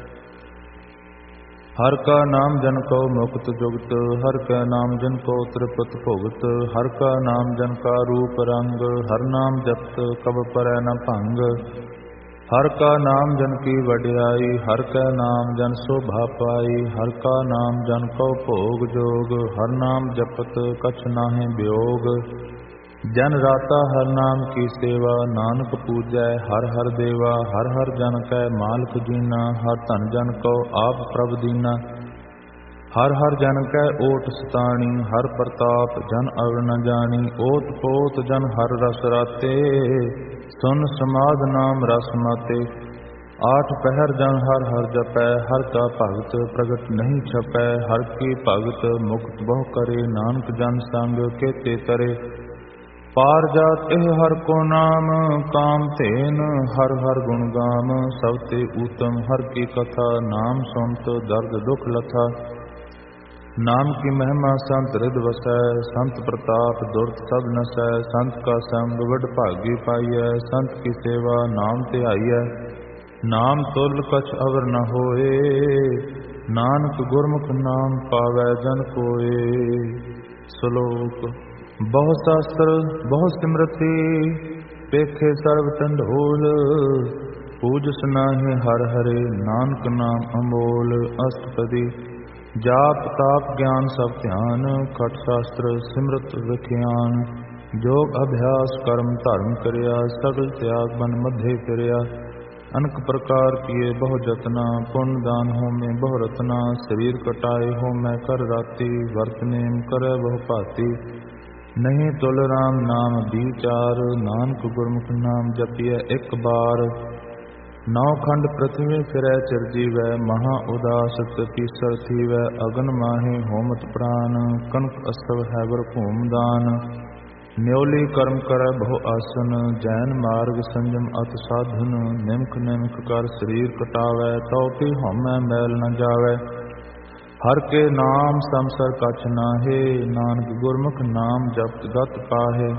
ਹਰ ਕਾ ਨਾਮ ਜਨ ਕੋ ਮੁਕਤ ਜੁਗਤ, ਹਰ ਕੈ ਨਾਮ ਜਨ ਕੋ ਤ੍ਰਿਪਤ ਭੁਗਤ। ਹਰ ਕਾ ਨਾਮ ਜਨ ਕਾ ਰੂਪ ਰੰਗ, ਹਰ ਨਾਮ ਜਪਤ ਕਬ ਪਰੈ ਨ ਭੰਗ। ਹਰ ਕਾ ਨਾਮ ਜਨ ਕੀ ਵਡਿਆਈ, ਹਰ ਕੈ ਨਾਮ ਜਨ ਸੋਭਾ ਪਾਈ। ਹਰ ਕਾ ਨਾਮ ਜਨ ਕੋ ਭੋਗ ਜੋਗ, ਹਰ ਨਾਮ ਜਪਤ ਕਛ ਨਾਹਿ ਬਿਯੋਗ। ਜਨ ਰਾਤਾ ਹਰ ਨਾਮ ਕੀ ਸੇਵਾ, ਨਾਨਕ ਪੂਜੈ ਹਰ ਹਰ ਦੇਵਾ। ਹਰ ਹਰ ਜਨ ਕੈ ਮਾਲਕ ਜੀਨਾ, ਹਰ ਧਨ ਜਨ ਕੋ ਆਪ ਪ੍ਰਭ ਦੀਨਾ। ਹਰ ਹਰ ਜਨ ਕੈ ਓਟ ਸਤਾਣੀ, ਹਰ ਪ੍ਰਤਾਪ ਜਨ ਅਵਰ ਨ ਜਾਣੀ। ਓਤ ਪੋਤ ਜਨ ਹਰ ਰਸ ਰਾਤੇ, ਸੁਨ ਸਮਾਧ ਨਾਮ ਰਸ ਮਾਤੇ। ਆਠ ਪਹਿਰ ਜਨ ਹਰ ਹਰ ਜਪੈ, ਹਰ ਕਾ ਭਗਤ ਪ੍ਰਗਟ ਨਹੀਂ ਛਪੈ। ਹਰ ਕੀ ਭਗਤ ਮੁਕਤ ਬਹੁ ਕਰੇ, ਨਾਨਕ ਜਨ ਸੰਗ ਕੇਤੇ ਤਰੇ। ਪਾਰ ਜਾਤ ਇਹ ਹਰ ਕੋ ਨਾਮ, ਕਾਮ ਧੇਨ ਹਰ ਹਰ ਗੁਣ ਗਾਮ। ਸਭ ਤੇ ਊਤਮ ਹਰ ਕੀ ਕਥਾ, ਨਾਮ ਸੁਨਤ ਦਰਦ ਦੁਖ ਲਥਾ। ਨਾਮ ਕੀ ਮਹਿਮਾ ਸੰਤ ਰਿਦ ਵਸੈ, ਸੰਤ ਪ੍ਰਤਾਪ ਦੁਰਤ ਸਭ ਨਸੈ। ਸੰਤ ਕਾ ਸੰਗ ਵਡ ਭਾਗੀ ਪਾਈਐ, ਸੰਤ ਕੀ ਸੇਵਾ ਨਾਮ ਧਿਆਈਐ। ਨਾਮ ਤੁਲ ਕਛ ਅਵਰ ਨ ਹੋਏ, ਨਾਨਕ ਗੁਰਮੁਖ ਨਾਮ ਪਾਵੈ ਜਨ ਕੋਏ। ਸ਼ਲੋਕ। ਬਹੁ ਸ਼ਾਸਤਰ ਬਹੁ ਸਿਮਰਤੀ, ਪੇਖੇ ਸਰਬ ਢੰਡੋਲ। ਪੂਜਸ ਨਾਹਿ ਹਰ ਹਰੇ, ਨਾਨਕ ਨਾਮ ਅਮੋਲ। ਅਸ਼ਟਪਦੀ। ਜਾਪ ਤਾਪ ਗਿਆਨ ਸਭ ਧਿਆਨ, ਖਟ ਸ਼ਾਸਤਰ ਸਿਮਰਤ ਵਿਖਿਆਨ। ਜੋਗ ਅਭਿਆਸ ਕਰਮ ਧਰਮ ਕਰਿਆ, ਸਗਲ ਤਿਆਗ ਬਨ ਮਧੇ ਫਿਰਿਆ। ਅਨਕ ਪ੍ਰਕਾਰ ਕੀਏ ਬਹੁ ਜਤਨਾ, ਪੁੰਨ ਦਾਨ ਹੋਮੇ ਬਹੁ ਰਤਨਾ। ਸਰੀਰ ਕਟਾਏ ਹੋਮੈ ਕਰ ਰਾਤੀ, ਵਰਤ ਨੇਮ ਕਰੈ ਬਹੁ ਭਾਤੀ। ਨਹੀਂ ਤੁਲ ਰਾਮ ਨਾਮ ਵਿਚਾਰ, ਨਾਨਕ ਗੁਰਮੁਖ ਨਾਮ ਜਪੀਐ ਇੱਕ ਬਾਰ। ਨੌ ਖੰਡ ਪ੍ਰਥਵੀ ਫਿਰੈ ਚਿਰਜੀਵੈ, ਮਹਾ ਉਦਾਸਤ ਤੀਸਰ ਥੀਵੈ। ਅਗਨ ਮਾਹੇ ਹੋਮਤ ਪ੍ਰਾਨ, ਕਨਕ ਅਸਵ ਹੈ ਵਰ ਭੂਮਦਾਨ। ਨਿਉਲੀ ਕਰਮ ਕਰੈ ਬਹੁ ਆਸਨ, ਜੈਨ ਮਾਰਗ ਸੰਜਮ ਅਤ ਸਾਧਨ। ਨਿਮਖ ਨਿਮਖ ਕਰ ਸਰੀਰ ਕਟਾਵੈ, ਤਉ ਕੀ ਹਉਮੈ ਮੈਲ ਨ ਜਾਵੈ। ਹਰ ਕੇ ਨਾਮ ਸੰਸਰ ਕਛ ਨਾਹੇ, ਨਾਨਕ ਗੁਰਮੁਖ ਨਾਮ ਜਪਤ ਗਤ ਪਾਹੇ।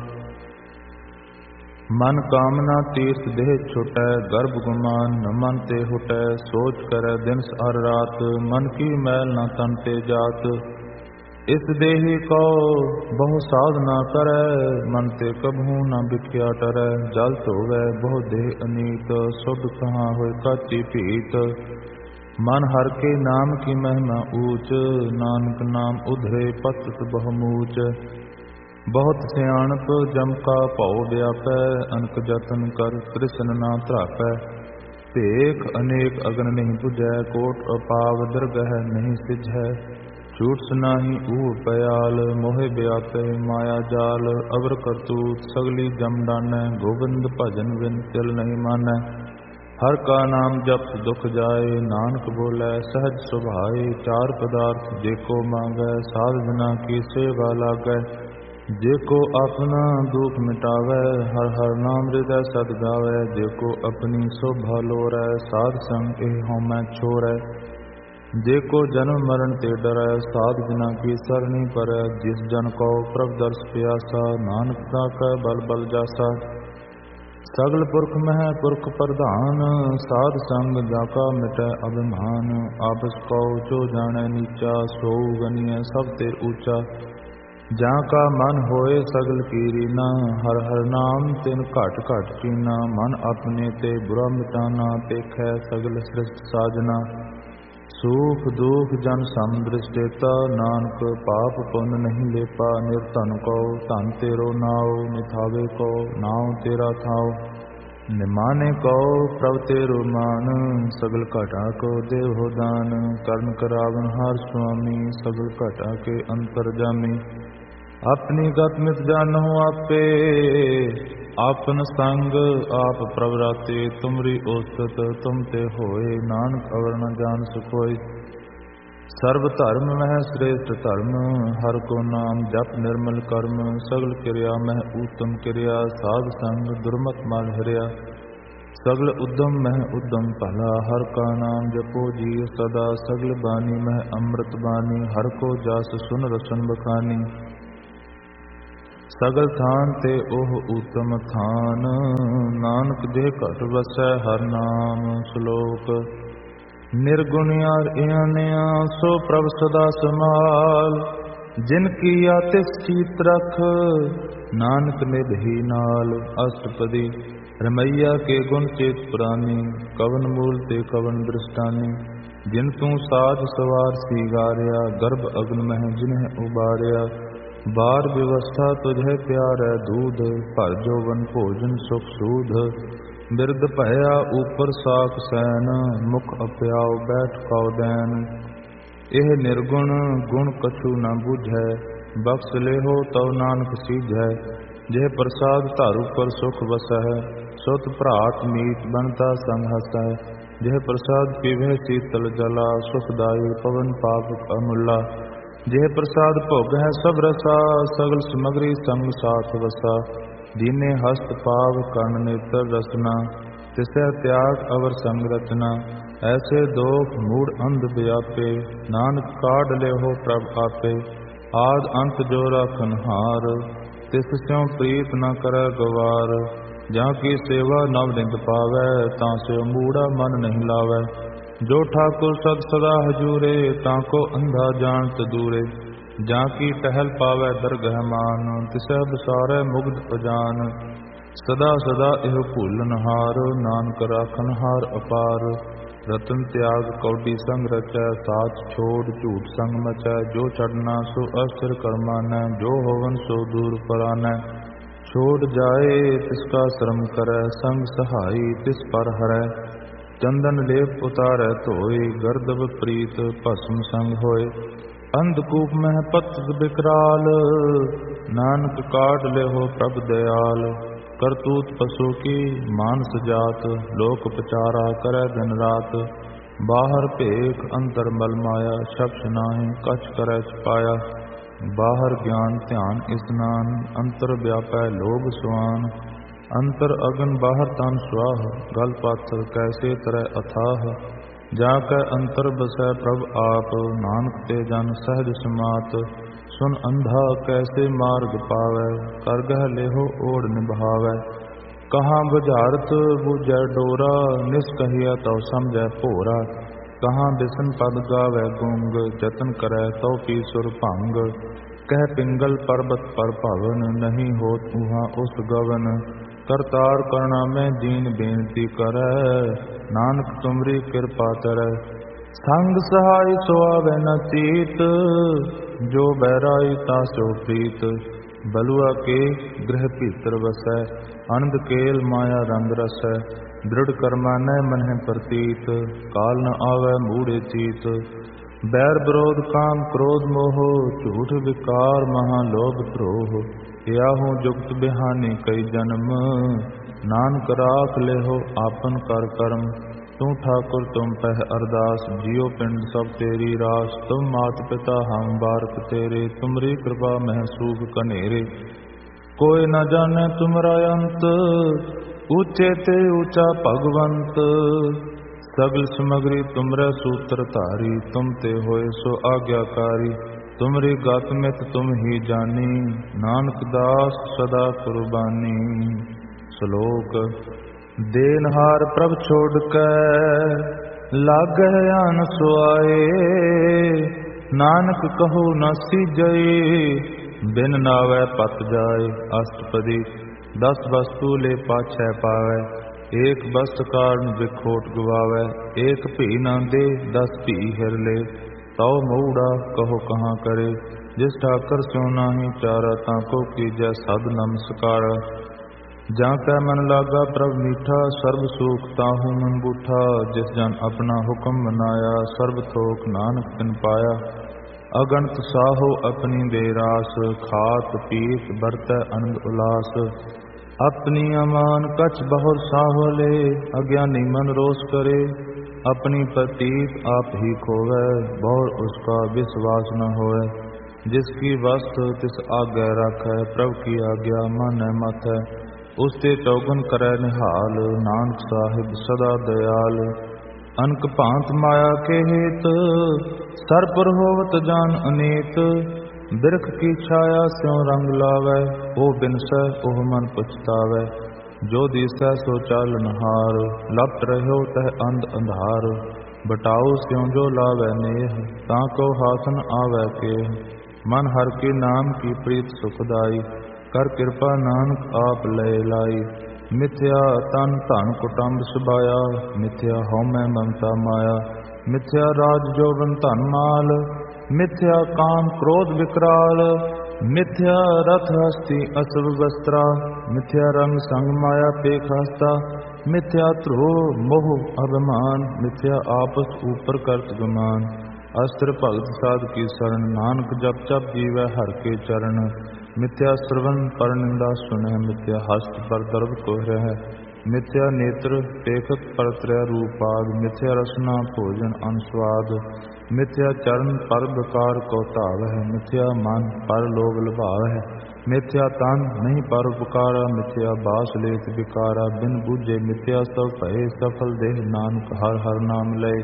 ਮਨ ਕਾਮਨਾ ਤੀਰਥ ਦੇਹ ਛੁਟੈ, ਗਰਭ ਗੁਮਾਨ ਨ ਮਨ ਤੇ ਹੁਟੈ। ਸੋਚ ਕਰੈ ਦਿਨ ਅਰ ਰਾਤ, ਮਨ ਕੀ ਮੈਲ ਨ ਤਨ ਤੇ ਜਾਤ। ਇਸ ਦੇਹੀ ਕੋ ਬਹੁ ਸਾਧਨਾ ਕਰੈ, ਮਨ ਤੇ ਕਬਹੂ ਨ ਬਿਖਿਆ ਟਰੈ। ਜਲ ਧੋਵੈ ਬਹੁ ਦੇਹ ਅਨੀਤ, ਸੁਧ ਕਹਾਂ ਹੋਇ ਕਾਤੀ ਭੀਤ। ਮਨ ਹਰ ਕੇ ਨਾਮ ਕੀ ਮਹਿਮਾ ਊਚ, ਨਾਨਕ ਨਾਮ ਉਧਰੇ ਪਤਿਤ ਬਹੁ ਮੂਚ। ਬਹੁਤ ਸਿਆਣਪ ਜਮ ਕਾ ਭਉ ਵਿਆਪੈ, ਅਨਕ ਜਤਨ ਕਰ ਤ੍ਰਿਸ਼ਨ ਨਾ ਧਰਾਪੈ। ਭੇਖ ਅਨੇਕ ਅਗਨ ਨਹੀਂ ਬੁਝੈ, ਕੋਟ ਅਪਾਵ ਦਰਗਹਿ ਨਹੀਂ ਸਿਝੈ। ਝੂਠ ਸੁਨਾਹੀ ਊਹ ਪਿਆਲ, ਮੋਹਿ ਵਿਆਪੈ ਮਾਇਆ ਜਾਲ। ਅਵਰ ਕਰਤੂਤ ਸਗਲੀ ਜਮ ਡਾਨੈ, ਗੋਬਿੰਦ ਭਜਨ ਬਿਨ ਤਿਲ ਨਹੀਂ ਮਾਨੈ। ਹਰ ਕਾ ਨਾਮ ਜਪਤ ਦੁਖ ਜਾਏ, ਨਾਨਕ ਬੋਲੇ ਸਹਜ ਸੁਭਾਏ। ਚਾਰ ਪਦਾਰਥ ਜੇ ਕੋ ਮੰਗੈ, ਸਾਧ ਜਨਾ ਕੀ ਸੇਵਾ ਲਾਗੈ। ਜੇ ਕੋ ਆਪਣਾ ਦੁਖ ਮਿਟਾਵੈ, ਹਰ ਹਰ ਨਾਮ ਹਿਰਦੈ ਸਦ ਗਾਵੈ। ਜੇ ਕੋ ਆਪਣੀ ਸੋਭਾ ਲੋਰੈ, ਸਾਧ ਸੰਗ ਇਹ ਹਉਮੈ ਛੋਰੈ। ਜੇ ਕੋ ਜਨਮ ਮਰਨ ਤੇ ਡਰੈ, ਸਾਧ ਜਨਾ ਕੀ ਸਰਣੀ ਪਰੈ। ਜਿਸ ਜਨ ਕੋ ਪ੍ਰਭ ਦਰਸ ਪਿਆਸਾ, ਨਾਨਕ ਦਾ ਕੈ ਬਲ ਬਲ ਜਾਸਾ। ਸਗਲ ਪੁਰਖ ਮਹਿ ਪੁਰਖ ਪ੍ਰਧਾਨ, ਸਾਧ ਸੰਗ ਜਾ ਕਾ ਮਿਟੈ ਅਭਿਮਾਨ। ਆਪਸ ਕੋ ਜੋ ਜਾਣੈ ਨੀਚਾ, ਸੋਊ ਗਨੀਐ ਸਭ ਤੇ ਊਚਾ। ਜਾਂ ਕਾ ਮਨ ਹੋਏ ਸਗਲ ਕੀ ਰੀਨਾ, ਹਰ ਹਰ ਨਾਮ ਤਿਨ ਘਟ ਘਟ ਚੀਨਾ। ਮਨ ਆਪਣੇ ਤੇ ਬੁਰਾ ਮਿਟਾਨਾ, ਪੇਖੈ ਸਗਲ ਸ੍ਰਿਸ਼ਟ ਸਾਜਨਾ। ਸੂਖ ਦੁਖ ਜਨ ਸਮ ਦ੍ਰਿਸ਼ਟੇਤਾ, ਨਾਨਕ ਪਾਪ ਪੁੰਨ ਨਹੀਂ ਲੇਪਾ। ਨਿਰਧਨ ਕੋ ਧਨ ਤੇਰੋ ਨਾਉ, ਨਿਥਾਵੇ ਕੋ ਨਾਉ ਤੇਰਾ ਥਾਉ। ਨਿਮਾਨੇ ਕੋ ਪ੍ਰਭ ਤੇਰੋ ਮਾਨ, ਸਗਲ ਘਟਾ ਕੋ ਦੇਵ ਦਾਨ। ਕਰਨ ਕਰਾਵਨ ਹਰ ਸੁਆਮੀ, ਸਗਲ ਘਟਾ ਕੇ ਅੰਤਰ ਜਾਮੀ। ਆਪਣੀ ਗਤ ਮਿਤ ਜਾਨਹੁ ਆਪੇ, ਆਪਨ ਸੰਗ ਆਪ ਪ੍ਰਭ ਰਾਤੇ। ਤੁਮਰੀ ਉਸਤਤ ਤੁਮ ਤੇ ਹੋਏ, ਨਾਨਕ ਅਵਰ ਨ ਜਾਣ ਸਕੋਇ। ਸਰਬ ਧਰਮ ਮਹਿ ਸ੍ਰੇਸ਼ਟ ਧਰਮ, ਹਰ ਕੋ ਨਾਮ ਜਪ ਨਿਰਮਲ ਕਰਮ। ਸਗਲ ਕਿਰਿਆ ਮਹਿ ਊਤਮ ਕਿਰਿਆ, ਸਾਧ ਸੰਗ ਦੁਰਮਤ ਮਲ ਹਰਿਆ। ਸਗਲ ਉਦਮ ਮਹਿ ਉਦਮ ਭਲਾ, ਹਰ ਕਾ ਨਾਮ ਜਪੋ ਜੀ ਸਦਾ। ਸਗਲ ਬਾਣੀ ਮਹਿ ਅੰਮ੍ਰਿਤ ਬਾਣੀ, ਹਰ ਕੋ ਜਸ ਸੁਨ ਰਸਨ ਬਖਾਨੀ। ਸਗਲ ਥਾਨ ਤੇ ਉਹ ਉਤਮ ਥਾਨ, ਨਾਨਕ ਜੇ ਘਟ ਵਸੈ ਹਰ ਨਾਮ। ਸ਼ਲੋਕ। ਨਿਰਗੁਣਿਆਰ ਇਆਨਿਆ ਸੋ ਪ੍ਰਭ ਸਦਾ ਸਮਾਲ, ਜਿਨ ਕੀਆ ਤਿਸ ਚੀਤ ਰਖ, ਨਾਨਕ ਨਿਧ ਹੀ ਨਾਲ। ਅਸ਼ਟਪਦੀ। ਰਮਈਆ ਕੇ ਗੁਣ ਚੇਤ ਪੁਰਾਨੀ, ਕਵਨ ਮੂਲ ਤੇ ਕਵਨ ਦ੍ਰਿਸ਼ਟਾਨੀ। ਜਿਨ ਤੂੰ ਸਾਜ ਸਵਾਰ ਸੀਗਾਰਿਆ, ਗਰਭ ਅਗਨ ਮਹਿ ਜਿਨਹਿ ਉਬਾਰਿਆ। ਬਾਰ ਵਿਵਸਥਾ ਤੁਝੇ ਪਿਆਰੈ ਦੂਧ, ਭਰ ਜੋਵਨ ਭੋਜਨ ਸੁਖ ਸੂਧ। ਬਿਰਦ ਭਇਆ ਉਪਰ ਸਾਖ ਸੈਨ, ਮੁਖ ਅਪਿਆਉ ਬੈਠ ਕਉ ਦੈਨ। ਇਹ ਨਿਰਗੁਣ ਗੁਣ ਕਛੂ ਨ ਬੁਝੈ, ਬਖਸ਼ ਲੇਹੋ ਤਉ ਨਾਨਕ ਸੀਝੈ। ਜਿਹ ਪ੍ਰਸਾਦ ਧਰ ਉਪਰ ਸੁਖ ਵਸੈ, ਸੁਤ ਭਰਾਤ ਮੀਤ ਬਣਤਾ ਸੰਗ ਹਸੈ। ਜਿਹ ਪ੍ਰਸਾਦ ਪੀਵੈ ਸੀਤਲ ਜਲਾ, ਸੁਖਦਾਈ ਪਵਨ ਪਾਪ ਅਮੁੱਲਾ। ਜਿਹ ਪ੍ਰਸਾਦ ਭੋਗ ਹੈ ਸਭ ਰਸਾ, ਸਗਲ ਸਮਗਰੀ ਸੰਗ ਸਾਥ ਵਸਾ। ਦੀਨੇ ਹਸਤ ਪਾਵ ਕਰਨ ਨੇਤਰ ਰਸਨਾ, ਤਿਸੈ ਤਿਆਗ ਅਵਰ ਸੰਗ ਰਚਨਾ। ਐਸੇ ਦੋਖ ਮੂੜ ਅੰਧ ਵਿਆਪੇ, ਨਾਨਕ ਕਾਢ ਲਿਓ ਪ੍ਰਭ ਆਪੇ। ਆਦ ਅੰਤ ਜੋ ਰਾਖਨ ਹਾਰ, ਤਿਸ ਸਿਉ ਪ੍ਰੀਤ ਨ ਕਰੈ ਗਵਾਰ। ਜਾਂ ਕੀ ਸੇਵਾ ਨਵ ਨਿੰਦ ਪਾਵੈ, ਤਾਂ ਸਿਉ ਮੂੜਾ ਮਨ ਨਹੀਂ ਲਾਵੈ। ਜੋ ਠਾਕੁਰ ਸਦ ਸਦਾ ਹਜੂਰੇ, ਤਾਂ ਕੋ ਅੰਧਾ ਜਾਣਤ ਦੂਰੇ। ਜਾਂ ਕੀ ਟਹਿਲ ਪਾਵੈ ਦਰਗਹਿ ਮਾਨ, ਤਿਸੈ ਬਸਾਰੈ ਮੁਗਧ ਅਜਾਨ। ਸਦਾ ਸਦਾ ਇਹੋ ਭੂਲਨ ਹਾਰ, ਨਾਨਕ ਰਾਖਨ ਹਾਰ ਅਪਾਰ। ਰਤਨ ਤਿਆਗ ਕੌਡੀ ਸੰਗ ਰਚੈ, ਸਾਚ ਛੋੜ ਝੂਠ ਸੰਗ ਮਚੈ। ਜੋ ਛਡਨਾ ਸੋ ਅਸਥਿਰ ਕਰਮਾਨੈ, ਜੋ ਹੋਵਨ ਸੋ ਦੂਰ ਪਰਾਨੈ। ਛੋੜ ਜਾਏ ਤਿਸ ਕਾ ਸ਼ਰਮ ਕਰੈ, ਸੰਗ ਸਹਾਈ ਤਿਸ ਪਰ ਹਰੈ। ਚੰਦਨ ਲੇਪ ਉਤਾਰੈ ਧੋਏ, ਗਰਦਬ ਪ੍ਰੀਤ ਭਸਮ ਸੰਗ ਹੋਏ। ਅੰਧਕੂਪ ਮਹਿ ਪਤਿਤ ਬਿਕਰਾਲ, ਨਾਨਕ ਕਾਢ ਲਿਓ ਪ੍ਰਭ ਦਇਆਲ। ਕਰਤੂਤ ਪਸੂ ਕੀ ਮਾਨਸ ਜਾਤ, ਲੋਕ ਪਚਾਰਾ ਕਰੈ ਦਿਨ ਰਾਤ। ਬਾਹਰ ਭੇਖ ਅੰਤਰ ਮਲ ਮਾਇਆ, ਸ਼ਬਦ ਨਾਹੀ ਕਛ ਕਰੈ ਛਪਾਇਆ। ਬਾਹਰ ਗਿਆਨ ਧਿਆਨ ਇਸਨਾਨ, ਅੰਤਰ ਵਿਆਪੈ ਲੋਭ ਸੁਆਨ। ਅੰਤਰ ਅਗਨ ਬਾਹਰ ਤਨ ਸੁਆਹ, ਗਲ ਪਾਥਰ ਕੈਸੇ ਤਰੈ ਅਥਾਹ। ਜਾ ਕੈ ਅੰਤਰ ਬਸੈ ਪ੍ਰਭ ਆਪ, ਨਾਨਕ ਤੇ ਜਨ ਸਹਿਜ ਸਮਾਤ। ਸੁਨ ਅੰਧਾ ਕੈਸੇ ਮਾਰਗ ਪਾਵੈ, ਕਰ ਗਹਿ ਲੇਹੋ ਓੜ ਨਿਭਾਵੈ। ਕਹਾਂ ਬੁਝਾਰਤ ਬੁਝੈ ਡੋਰਾ, ਨਿਸ ਕਹੀਆ ਤਉ ਸਮਝੈ ਭੋਰਾ। ਕਹਾਂ ਬਿਸਨ ਪਦ ਗਾਵੈ ਗੁੰਗ, ਜਤਨ ਕਰੈ ਤਉ ਪੀ ਸੁਰ ਭੰਗ। ਕਹਿ ਪਿੰਗਲ ਪਰਬਤ ਪਰ ਭਵਨ, ਨਹੀਂ ਹੋਤ ਉਹਾਂ ਉਸ ਗਵਨ। ਕਰਤਾਰ ਕਰਣਾ ਮੈਂ ਦੀਨ ਬੇਨਤੀ ਕਰੈ, ਨਾਨਕ ਤੁਮਰੀ ਕਿਰਪਾ ਕਰੈ। ਸੰਗ ਸਹਾਈ ਸੋ ਆਵੈ ਨ ਚੀਤ, ਜੋ ਬਹਿਰਾਈ ਤਾ ਸੋ ਪ੍ਰੀਤ। ਬਲੁਆ ਕੇ ਗ੍ਰਹਿ ਭੀਤਰ ਵਸੈ, ਅਨੰਦ ਕੇਲ ਮਾਇਆ ਰੰਗ ਰਸੈ। ਦ੍ਰਿੜ ਕਰਮਾਨੈ ਮਨਹਿ ਪ੍ਰਤੀਤ, ਕਾਲ ਨ ਆਵੈ ਮੂੜੇ ਚੀਤ। ਬੈਰ ਵਿਰੋਧ ਕਾਮ ਕ੍ਰੋਧ ਮੋਹ, ਝੂਠ ਵਿਕਾਰ ਮਹਾ ਲੋਭ ਧਰੋਹ। ਕਿਆਹੂ ਜੁਗਤ ਬਿਹਾਨੀ ਕਈ ਜਨਮ, ਨਾਨਕ ਰਾਖ ਲਿਓ ਆਪਨ ਕਰ ਕਰਮ। ਤੂੰ ਠਾਕੁਰ ਤੁਮ ਪਹਿ ਅਰਦਾਸ, ਜੀਉ ਪਿੰਡ ਸਭ ਤੇਰੀ ਰਾਸ। ਤੁਮ ਮਾਤ ਪਿਤਾ ਹਮ ਬਾਰਕ ਤੇਰੇ, ਤੁਮਰੀ ਕਿਰਪਾ ਮਹਿ ਸੂਖ ਕਨੇਰੇ। ਕੋਈ ਨ ਜਾਣੈ ਤੁਮਰਾ ਅੰਤ, ਊਚੇ ਤੇ ਊਚਾ ਭਗਵੰਤ। ਸਗਲ ਸਮਗਰੀ ਤੁਮਰੇ ਸੂਤਰ ਧਾਰੀ, ਤੁਮ ਤੇ ਹੋਏ ਸੋ ਆਗਿਆਕਾਰੀ। ਤੁਮਰੀ ਗਤ ਮਿਤ ਤੁਮ ਹੀ ਜਾਨੀ, ਨਾਨਕ ਦਾਸ ਸਦਾ ਕੁਰਬਾਨੀ। ਸ਼ਲੋਕ। ਦੇਨਹਾਰ ਪ੍ਰਭ ਛੋੜ ਕੈ, ਲਾਗਹਿ ਆਨ ਸੁਆਏ। ਨਾਨਕ ਕਹੋ ਨ ਸੀਜੈ, ਬਿਨ ਨਾਵੈ ਪਤ ਜਾਏ। ਅਸ਼ਟਪਦੀ। ਦਸ ਵਸਤੂ ਲੈ ਪਾਛੈ ਪਾਵੈ, ਏਕ ਬਸਤ ਕਾਰਨ ਵਿਖੋਟ ਗਵਾਵੈ। ਏਕ ਭੀ ਨਾ ਦੇ ਦਸ ਭੀ ਹਿਰ ਲੈ, ਤਉ ਮਊੜਾ ਕਹੋ ਕਹਾਂ ਕਰੇ। ਜਿਸ ਠਾਕਰ ਸਿਉ ਨਾਹੀ ਚਾਰਾ, ਤਾਂ ਕੋ ਕੀਜੈ ਸਦ ਨਮਸਕਾਰ। ਜਾਂ ਕੈ ਮਨ ਲਾਗਾ ਪ੍ਰਭ ਮੀਠਾ, ਸਰਬ ਸੂਖ ਤਾਹੂ ਮਨ ਬੂਠਾ। ਜਿਸ ਜਨ ਆਪਣਾ ਹੁਕਮ ਮਨਾਇਆ, ਸਰਬ ਥੋਕ ਨਾਨਕ ਤਿਨ ਪਾਇਆ। ਅਗਣਤ ਸਾਹੋ ਆਪਣੀ ਦੇ ਰਾਸ, ਖਾਤ ਪੀਤ ਵਰਤੈ ਅਨੰਦ ਉਲਾਸ। ਆਪਣੀ ਅਮਾਨ ਕਛ ਬਹੁਰ ਸਾਹੋ ਲੈ, ਅਗਿਆਨੀ ਮਨ ਰੋਸ ਕਰੇ। अपनी प्रतीत आप ही खोवै, बहुर उसका विश्वास न होए। जिसकी वस्तु तिस आज्ञा राखै, प्रभु की आज्ञा मानै मत है। उसते चौगन करै निहाल, नानक साहिब सदा दयाल। अनक भांत माया के हेत, सर पर होवत जान अनेत। ਬਿਰਖ ਕੀ ਛਾਇਆ ਸਿਉ ਰੰਗ ਲਾਵੈ, ਉਹ ਬਿਨਸੈ ਉਹ ਮਨ ਪਛਤਾਵੈ। ਜੋ ਦੀਸੈ ਸੋ ਚਾਲਨਹਾਰ, ਲਪਟ ਰਹਿਓ ਤਹ ਅੰਧ ਅੰਧਾਰ। ਬਟਾਉ ਸਿਉ ਜੋ ਲਾਵੈ ਨੇਹ, ਤਾਂ ਕੋ ਹਾਥ ਨ ਆਵੈ ਕੇਹ। ਮਨ ਹਰ ਕੇ ਨਾਮ ਕੀ ਪ੍ਰੀਤ ਸੁਖਦਾਈ, ਕਰ ਕਿਰਪਾ ਨਾਨਕ ਆਪ ਲੈ ਲਾਈ। ਮਿਥਿਆ ਤਨ ਧਨ ਕੁਟੰਬ ਸੁਭਾਇਆ, ਮਿਥਿਆ ਹਉਮੈ ਮਮਤਾ ਮਾਇਆ। ਮਿਥਿਆ ਰਾਜ ਜੋਬਨ ਧਨ ਮਾਲ, ਮਿਥਿਆ ਕਾਮ ਕ੍ਰੋਧ ਵਿਕਰਾਲ। ਮਿਥਿਆ ਰਥ ਹਸਤੀ ਅਸਵ ਵਸਤਰਾ, ਮਿਥਿਆ ਰੰਗ ਸੰਗ ਮਾਇਆ ਪੇਖ ਹਸਤਾ। ਮਿਥਿਆ ਧਰੋਹ ਮੋਹ ਅਭਿਮਾਨ, ਮਿਥਿਆ ਆਪਸ ਉਪਰ ਕਰਤ ਗੁਮਾਨ। ਅਸਤਰ ਭਗਤ ਸਾਧ ਕੀ ਸਰਣ, ਨਾਨਕ ਜਪ ਜਪ ਜੀਵੈ ਹਰ ਕੇ ਚਰਨ। ਮਿਥਿਆ ਸਰਵਨ ਪਰ ਨਿੰਦਾ ਸੁਨੈ, ਮਿਥਿਆ ਹਸਤ ਪਰ ਦਰਦ ਕੋਹ ਰਹਿ। ਮਿਥਿਆ ਨੇਤਰ ਪੇਖਤ ਪਰ ਤ੍ਰੈ ਰੂਪਾਦ, ਮਿਥਿਆ ਰਸਨਾ ਭੋਜਨ ਅਨੁਸਵਾਦ। ਮਿਥਿਆ ਚਰਨ ਪਰ ਵਿਕਾਰ ਕੋ ਧਾਵ ਹੈ, ਮਿਥਿਆ ਮਨ ਪਰ ਲੋਭ ਲਭਾਵ ਹੈ। ਮਿਥਿਆ ਤਨ ਨਹੀਂ ਪਰ ਉਪਕਾਰਾ, ਮਿਥਿਆ ਬਾਸ ਲੇਤ ਵਿਕਾਰਾ। ਬਿਨ ਬੁਝੇ ਮਿਥਿਆ ਸਭ ਭਏ, ਸਫਲ ਦੇਹ ਨਾਨਕ ਹਰ ਹਰ ਨਾਮ ਲਏ।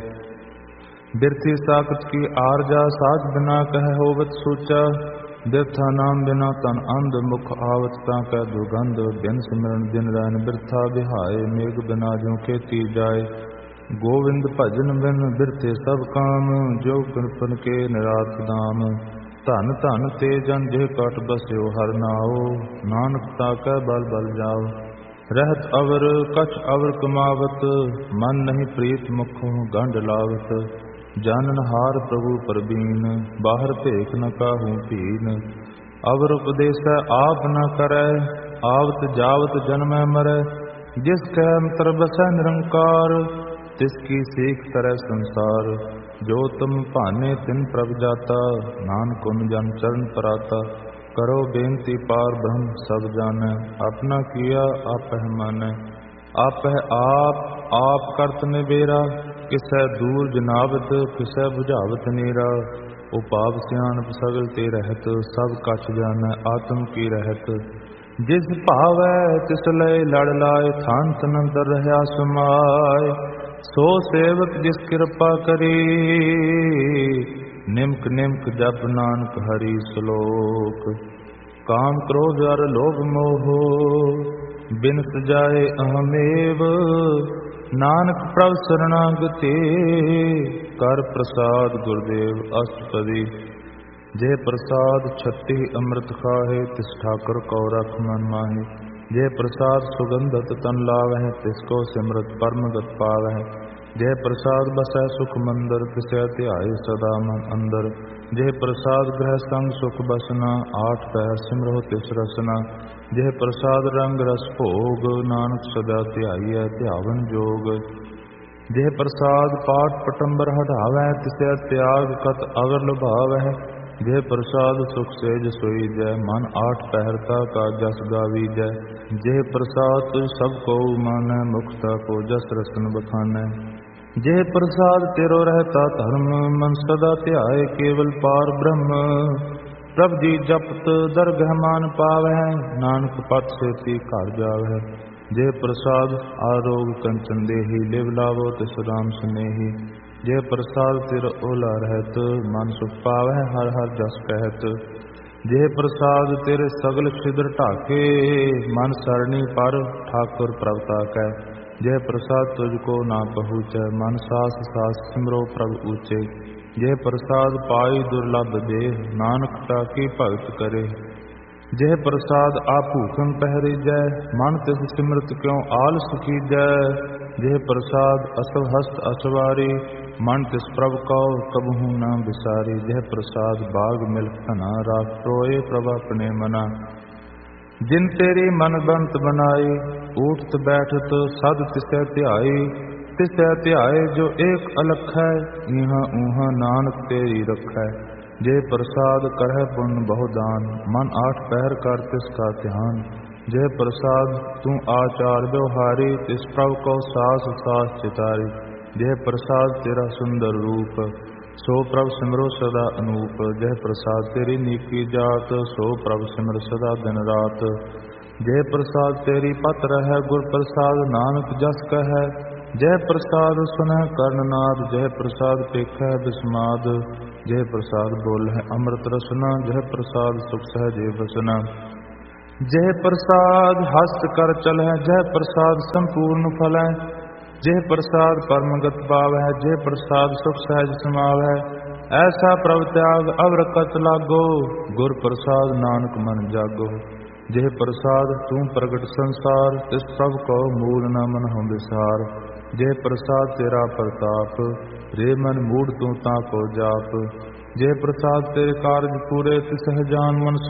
ਬਿਰਥੀ ਸਾਖਤ ਕੀ ਆਰਜਾ, ਸਾਚ ਬਿਨਾ ਕਹਿ ਹੋਵਤ ਸੂਚਾ। ਬਿਰਥਾ ਨਾਮ ਬਿਨਾ ਤਨ ਅੰਧ, ਮੁਖ ਆਵਤ ਤਾਂ ਕਹਿ ਦੁਰਗੰਧ। ਬਿਨ ਸਿਮਰਨ ਦਿਨ ਰੈਨ ਬਿਰਥਾ ਬਿਹਾਏ, ਮੇਘ ਬਿਨਾ ਜਿਉ ਖੇਤੀ ਜਾਏ। ਗੋਵਿੰਦ ਭਜਨ ਬਿਨ ਬਿਰਥੇ ਸਭ ਕਾਮ, ਜੋ ਕਿਰਪਨ ਕੇ ਨਿਰਾਤ ਦਾਮ। ਧਨ ਧਨ ਤੇ ਜਨ ਜੇ ਕਟ ਬਸਿਓ ਹਰ ਨਾਉ, ਨਾਨਕ ਤਾ ਕਹਿ ਬਲ ਬਲ ਜਾਓ। ਰਹਿਤ ਅਵਰ ਕਛ ਅਵਰ ਕਮਾਵਤ, ਮਨ ਨਹੀਂ ਪ੍ਰੀਤ ਮੁਖੋਂ ਗੰਢ ਲਾਵਤ। ਜਾਨਨਹਾਰ ਪ੍ਰਭੂ ਪਰਬੀਨ, ਬਾਹਰ ਭੇਖ ਨ ਕਾਹੂ ਭੀਨ। ਅਵਰ ਉਪਦੇਸੈ ਆਪ ਨ ਕਰੈ, ਆਵਤ ਜਾਵਤ ਜਨਮੈ ਮਰੈ। ਜਿਸ ਕੈ ਅੰਤਰ ਬਸੈ ਨਿਰੰਕਾਰ, ਤਿਸ ਕੀ ਸੇਖ ਕਰੈ ਸੰਸਾਰ। ਜੋ ਤੁਮ ਭਾਨੇ ਤਿਨ ਪ੍ਰਭ ਜਾਤਾ, ਨਾਨਕ ਉਨ ਜਨ ਚਰਨ ਪਰਾਤਾ। ਕਰੋ ਬੇਨਤੀ ਪਾਰ ਬ੍ਰਹਮ ਸਭ ਜਾਣੈ, ਆਪਣਾ ਕੀਆ ਆਪਹਿ ਮਾਨੈ। ਆਪਹਿ ਆਪ ਆਪ ਕਰਤ ਨਿਬੇਰਾ, ਕਿਸੈ ਦੂਰ ਜਨਾਵਤ ਕਿਸੈ ਬੁਝਾਵਤ ਨੇਰਾ। ਉਪਾਵ ਸਿਆਣਪ ਸਗਲ ਤੇ ਰਹਿਤ, ਸਭ ਕਛ ਜਾਣੈ ਆਤਮ ਕੀ ਰਹਿਤ। ਜਿਸ ਭਾਵੈ ਤਿਸ ਲਏ ਲੜ ਲਾਏ, ਥਾਨ ਤਨ ਅੰਦਰ ਰਹਿਆ ਸਮਾਏ। ਸੋ ਸੇਵਕ ਜਿਸ ਕਿਰਪਾ ਕਰੀ, ਨਿਮਕ ਨਿਮਕ ਜਪ ਨਾਨਕ ਹਰੀ ਸ਼ਲੋਕ। ਕਾਮ ਕ੍ਰੋਧ ਅਰ ਲੋਭ ਮੋਹ, ਬਿਨ ਸਜਾਏ ਅਹਮੇਵ। ਨਾਨਕ ਪ੍ਰਭ ਸਰਣਾਗਤੇ, ਕਰ ਪ੍ਰਸਾਦ ਗੁਰਦੇਵ ਅਸ਼ਟਪਦੀ। ਜੇ ਪ੍ਰਸਾਦ ਛੱਤੀ ਅੰਮ੍ਰਿਤ ਖਾਹੇ, ਤਿਸ ਠਾਕੁਰ ਕੋ ਰਖ ਮਨ ਮਾਹੇ। ਜੇ ਪ੍ਰਸਾਦ ਸੁਗੰਧਤ ਤਨ ਲਾਵਹਿ, ਤਿਸ ਕੋ ਸਿਮਰਤ ਪਰਮਗਤ ਪਾਵਹਿ। ਜੇ ਪ੍ਰਸਾਦ ਬਸੈ ਸੁਖ ਮੰਦਰ, ਤਿਸੈ ਧਿਆਏ ਸਦਾ ਮਨ ਅੰਦਰ। ਜੇ ਪ੍ਰਸਾਦ ਗ੍ਰਹਿ ਸੰਗ ਸੁਖ ਬਸਨਾ, ਆਠ ਪਹਿਰ ਸਿਮਰੋ ਤਿਸ ਰਸਨਾ। ਜੇ ਪ੍ਰਸਾਦ ਰੰਗ ਰਸ ਭੋਗ, ਨਾਨਕ ਸਦਾ ਧਿਆਈਐ ਧਿਆਵਨ ਜੋਗ। ਜੇ ਪ੍ਰਸਾਦ ਪਾਠ ਪਟੰਬਰ ਹਟਾਵੈ, ਤਿਸੈ ਤਿਆਗ ਕਤ ਅਵਰ ਲੁਭਾਵਹਿ। ਜੇ ਪ੍ਰਸਾਦ ਸੁਖ ਸੇਜ ਸੋਈਜੈ, ਮਨ ਆਠ ਪਹਿਰਤਾ ਕਾ ਜਸ ਗਾਵੀਜੈ। ਜੇ ਪ੍ਰਸਾਦ ਤੁਝ ਸਭ ਕੋ ਮਾਨੈ, ਮੁਖਤਾ ਕੋ ਜਸ ਰਸਨ ਬਖਾਨੈ। ਜੇ ਪ੍ਰਸਾਦ ਤੇਰੋ ਰਹਿਤਾ ਧਰਮ, ਮਨ ਸਦਾ ਧਿਆਏ ਕੇਵਲ ਪਾਰ ਬ੍ਰਹਮ। ਪ੍ਰਭ ਜੀ ਜਪਤ ਦਰਗਹ ਮਾਨ ਪਾਵਹਿ, ਨਾਨਕ ਪਤ ਸੇਤੀ ਘਰ ਜਾਵਹਿ। ਜੇ ਪ੍ਰਸਾਦ ਆਰੋਗ ਕੰਚਨ ਦੇਹੀ, ਲਿਵ ਲਾਵੋ ਤਿਸ ਰਾਮ ਸੁਨੇਹੀ। ਜੇ ਪ੍ਰਸਾਦ ਤਿਰ ਓਲਾ ਰਹਿਤ, ਮਨ ਸੁਖ ਪਾਵਹਿ ਹਰ ਹਰ ਜਸ ਕਹਿਤ। ਜੇ ਪ੍ਰਸਾਦ ਤੇਰੇ ਸਗਲ ਛਿਦਰ ਢਾਕੇ, ਮਨ ਸਰਣੀ ਪਰ ਠਾਕੁਰ ਪ੍ਰਭ ਤਾਕੈ। ਜੇ ਪ੍ਰਸਾਦ ਤੁਝ ਕੋ ਨਾ ਪਹੁੰਚੈ, ਮਨ ਸਾਸ ਸਾਸ ਸਿਮਰੋ ਪ੍ਰਭ ਊਚੇ। ਜੇ ਪ੍ਰਸਾਦ ਪਾਈ ਦੁਰਲਭ ਦੇਹ, ਨਾਨਕ ਤਾਕੀ ਭਗਤ ਕਰੇ। ਜੇ ਪ੍ਰਸਾਦ ਆ ਭੂਖਨ ਪਹਿਰੀਜੈ, ਮਨ ਤਿਸ ਸਿਮਰਤ ਕਿਉ ਆਲਸ ਕੀਜੈ। ਜੇ ਪ੍ਰਸਾਦ ਅਸਵ ਹਸਤ ਅਸਵਾਰੀ, ਮਨ ਤਿਸ ਪ੍ਰਭ ਕਉ ਕਬਹੂ ਨਾ ਵਿਸਾਰੀ। ਜੇ ਪ੍ਰਸਾਦ ਬਾਗ ਮਿਲਕ ਧਨਾ, ਰਾਖ ਟੋਏ ਪ੍ਰਭ ਆਪਣੇ ਮਨਾ। ਜਿਨ ਤੇਰੀ ਮਨ ਬੰਤ ਬਨਾਈ, ਊਠਤ ਬੈਠਤ ਸਦ ਤਿਸੈ ਧਿਆਈ। ਤਿਸੈ ਧਿਆਏ ਜੋ ਏਕ ਅਲਖੈ, ਇਹਾਂ ਊਹਾਂ ਨਾਨਕ ਤੇਰੀ ਰਖੈ। ਜੇ ਪ੍ਰਸਾਦ ਕਰਹਿ ਪੁੰਨ ਬਹੁ ਦਾਨ, ਮਨ ਆਠ ਪਹਿਰ ਕਰ ਤਿਸ ਕਾ ਧਿਆਨ। ਜੇ ਪ੍ਰਸਾਦ ਤੂੰ ਆਚਾਰ ਵਿਵਹਾਰੀ, ਤਿਸ ਪ੍ਰਭ ਕੋ ਸਾਸ ਸਾਸ ਚਿਤਾਰੀ। ਜੇ ਪ੍ਰਸਾਦ ਤੇਰਾ ਸੁੰਦਰ ਰੂਪ, ਸੋ ਪ੍ਰਭ ਸਿਮਰੋ ਸਦਾ ਅਨੂਪ। ਜੇ ਪ੍ਰਸਾਦ ਤੇਰੀ ਨੀਕੀ ਜਾਤ, ਸੋ ਪ੍ਰਭ ਸਿਮਰ ਸਦਾ ਦਿਨ ਰਾਤ। ਜੇ ਪ੍ਰਸਾਦ ਤੇਰੀ ਪਤ ਰਹਿ, ਗੁਰ ਪ੍ਰਸਾਦ ਨਾਨਕ ਜਸ ਕਹੈ। ਜੇ ਪ੍ਰਸਾਦ ਸੁਨਹਿ ਕਰਨਨਾਦ, ਜੇ ਪ੍ਰਸਾਦ ਪੇਖੈ ਬਿਸਮਾਦ। जह प्रसाद बोल है अमृत रसना, जह प्रसाद सुख सहजे बसना। जह प्रसाद हस्त कर चल है, जह प्रसाद संपूर्ण फल है, जह प्रसाद परमगत पाव है, जह प्रसाद सुख सहज समाव है। ऐसा प्रभ त्याग अवर कत लागो, गुर प्रसाद नानक मन जागो। जह प्रसाद तू प्रगट संसार, तिस प्रभ को मूल न मन हम विसार। जह प्रसाद तेरा प्रताप, रे मन मूड तू ताको जाप। जह प्रसाद तेरे कारज पूरे, तिस है जान मन